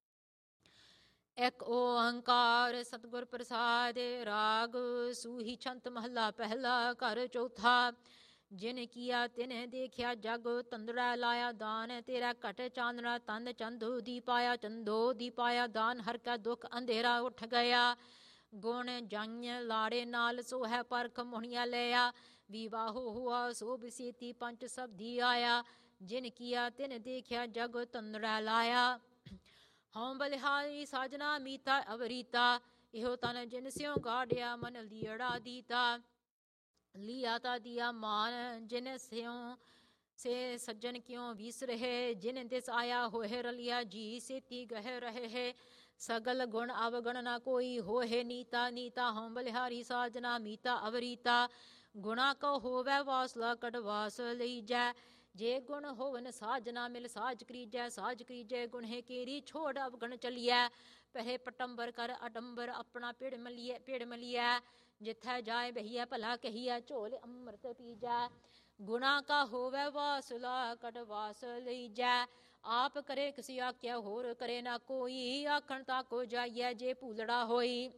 ਇੱਕ ਓੰਕਾਰ ਸਤਿਗੁਰ ਪ੍ਰਸਾਦ। ਰਾਗ ਸੂਹੀ ਛੰਤ ਮਹੱਲਾ ਪਹਿਲਾ। ਘਰ ਚੌਥਾ। ਜਿਨ ਕੀਆ ਤਿਨ ਦੇਖਿਆ ਜਗ ਤੰਦੜਾ ਲਾਇਆ ਦਾਨ। ਤੇਰਾ ਘਟ ਚਾਨਣਾ ਤਨ ਚੰਦੋ ਦੀ ਪਾਇਆ ਚੰਦੋ ਦੀ ਪਾਇਆ ਦਾਨ। ਹਰ ਕਾ ਦੁੱਖ ਅੰਧੇਰਾ ਉੱਠ ਗਿਆ। ਗੁਣ ਜਾਈਆਂ ਲਾੜੇ ਨਾਲ ਸੋ ਹੈ ਪਰਖ ਮੁਹਣੀਆਂ ਲਿਆ। ਵਿਵਾਹੋ ਹੁਆ ਸੋ ਬਸੇਤੀ ਪੰਚ ਸਬਦੀ ਆਇਆ। ਜਿਨ ਕੀਆ ਤਿਨ ਦੇਖਿਆ ਜਗ ਤੰਦੜਾ ਲਾਇਆ। ਹਉ ਬਲਿਹਾਰੀ ਸਾਜਨਾ ਮੀਤਾ ਅਵਰੀਤਾ। ਇਹੋ ਤਨ ਜਿਨ ਸਿਉ ਗਾੜਿਆ ਮਨ ਲੀੜਾ ਦੀਤਾ। ਲੀਆ ਤਾ ਦੀਆ ਮਾਨ ਜਿਨ ਸਿਉ ਸੇ ਸੱਜਣ ਕਿਉ ਵੀਸ ਰਹੇ। ਜਿਨ ਦਿਸ ਆਇਆ ਹੋਏ ਰਲਿਆ ਜੀ ਸੇਤੀ ਗਹਿ ਰਹੇ। ਸਗਲ ਗੁਣ ਅਵਗਣ ਨਾ ਕੋਈ ਹੋਏ ਨੀਤਾ ਨੀਤਾ। ਹਉ ਬਲਿਹਾਰੀ ਸਾਜਨਾ ਮੀਤਾ ਅਵਰੀਤਾ। ਗੁਣਾ ਕਉ ਹੋਵੈ ਵਾਸਲਾ ਕਢਵਾਸ ਲਈਜੈ। ਜੇ ਗੁਣ ਹੋਵਨ ਸਾਜਨਾ ਮਿਲ ਸਾਜ ਕਰੀਜੈ। ਸਾਜ ਕਰੀਜੈ ਗੁਣ ਹੈ ਕੇਰੀ ਛੋੜ ਅਵਗਣ ਚਲੀਐ। ਪਹਿਰੇ ਪਟੰਬਰ ਕਰ ਅਡੰਬਰ ਆਪਣਾ ਪਿੜ ਮਲੀਐ। ਜਿਥੈ ਜਾਏ ਬਹੀਐ ਭਲਾ ਕਹੀਐ ਝੋਲ ਅੰਮ੍ਰਿਤ ਪੀਜੈ। ਗੁਣਾ ਕਾ ਹੋਵੈ ਵਾਸਲਾ ਕਢਵਾਸ ਲਈਜੈ। ਆਪ ਕਰੇ ਕਿਸੀ ਆਖਿਆ ਹੋਰ ਕਰੇ ਨਾ ਕੋਈ। ਆਖਣ ਤਾਕੋ ਜਾਈਐ ਜੇ ਭੂਲੜਾ ਹੋਈ।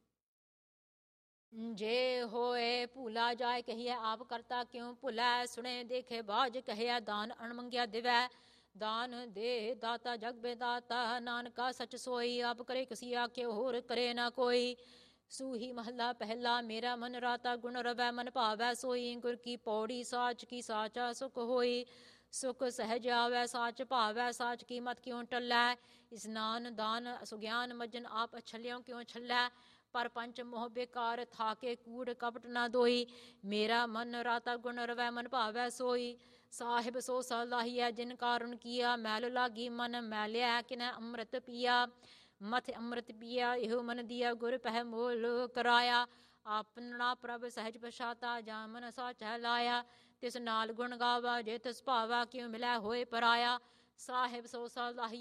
ਜੇ ਹੋਏ ਭੂਲਾ ਜਾਏ ਕਹੀਐ ਆਪ ਕਰਤਾ ਕਿਉ ਭੁਲੈ। ਸੁਣੇ ਦੇਖੇ ਬਾਝ ਕਹਿਆ ਦਾਨ ਅਣਮੰਗਿਆ ਦਿਵੈ। ਦਾਨ ਦੇ ਦਾਤਾ ਜਗ ਬੇਦਾਤਾ ਨਾਨਕਾ ਸਚ ਸੋਈ। ਆਪ ਕਰੇ ਕਿਸੀ ਆਖੇ ਹੋਰ ਕਰੇ ਨਾ ਕੋਈ। ਸੂਹੀ ਮਹੱਲਾ ਪਹਿਲਾ। ਮੇਰਾ ਮਨ ਰਾਤਾ ਗੁਣ ਰਵੈ ਮਨ ਭਾਵੈ ਸੋਈ। ਗੁਰ ਕੀ ਪੌੜੀ ਸਾਚ ਕੀ ਸਾਚਾ ਸੁਖ ਹੋਈ। ਸੁਖ ਸਹਿਜ ਆਵੈ ਸਾਚ ਭਾਵੈ ਸਾਚ ਕੀ ਮਤ ਕਿਉ ਟਲੈ। ਇਸਨਾਨ ਦਾਨ ਸੁਗਿਆਨ ਮਜਨ ਆਪ ਅਛਲਿਓ ਕਿਉ ਛਲੈ। ਪਰ ਪੰਚ ਮੋਹ ਬੇਕਾਰ ਥਾਕੇ ਕੂੜ ਕਪਟ ਨਾ ਦੋਈ। ਮੇਰਾ ਮਨ ਰਾਤਾ ਗੁਣ ਰਵੈ ਮਨ ਭਾਵੈ ਸੋਈ। ਸਾਹਿਬ ਸੋ ਸਲਾਹੀਐ ਜਿਨ ਕਾਰੁਣ ਕੀਆ। ਮੈਲ ਲਾਗੀ ਮਨ ਮੈਲਿਆ ਕਿਨੈ ਅੰਮ੍ਰਿਤ ਪੀਆ। ਮਥ ਅੰਮ੍ਰਿਤ ਪੀਆ ਇਹੋ ਮਨ ਦੀਆ ਗੁਰ ਪਹਿ ਮੋਲ ਕਰਾਇਆ। ਆਪਣਾ ਪ੍ਰਭ ਸਹਿਜ ਪਛਾਤਾ ਜਾ ਮਨ ਸਾਚੈ ਲਾਇਆ। ਤਿਸ ਨਾਲ ਗੁਣ ਗਾਵਾ ਜੇ ਤਿਸ ਭਾਵਾ ਕਿਉ ਮਿਲੈ ਹੋਏ ਪਰਾਇਆ। ਸਾਹਿਬ ਸੋ ਸਲਾਹੀਐ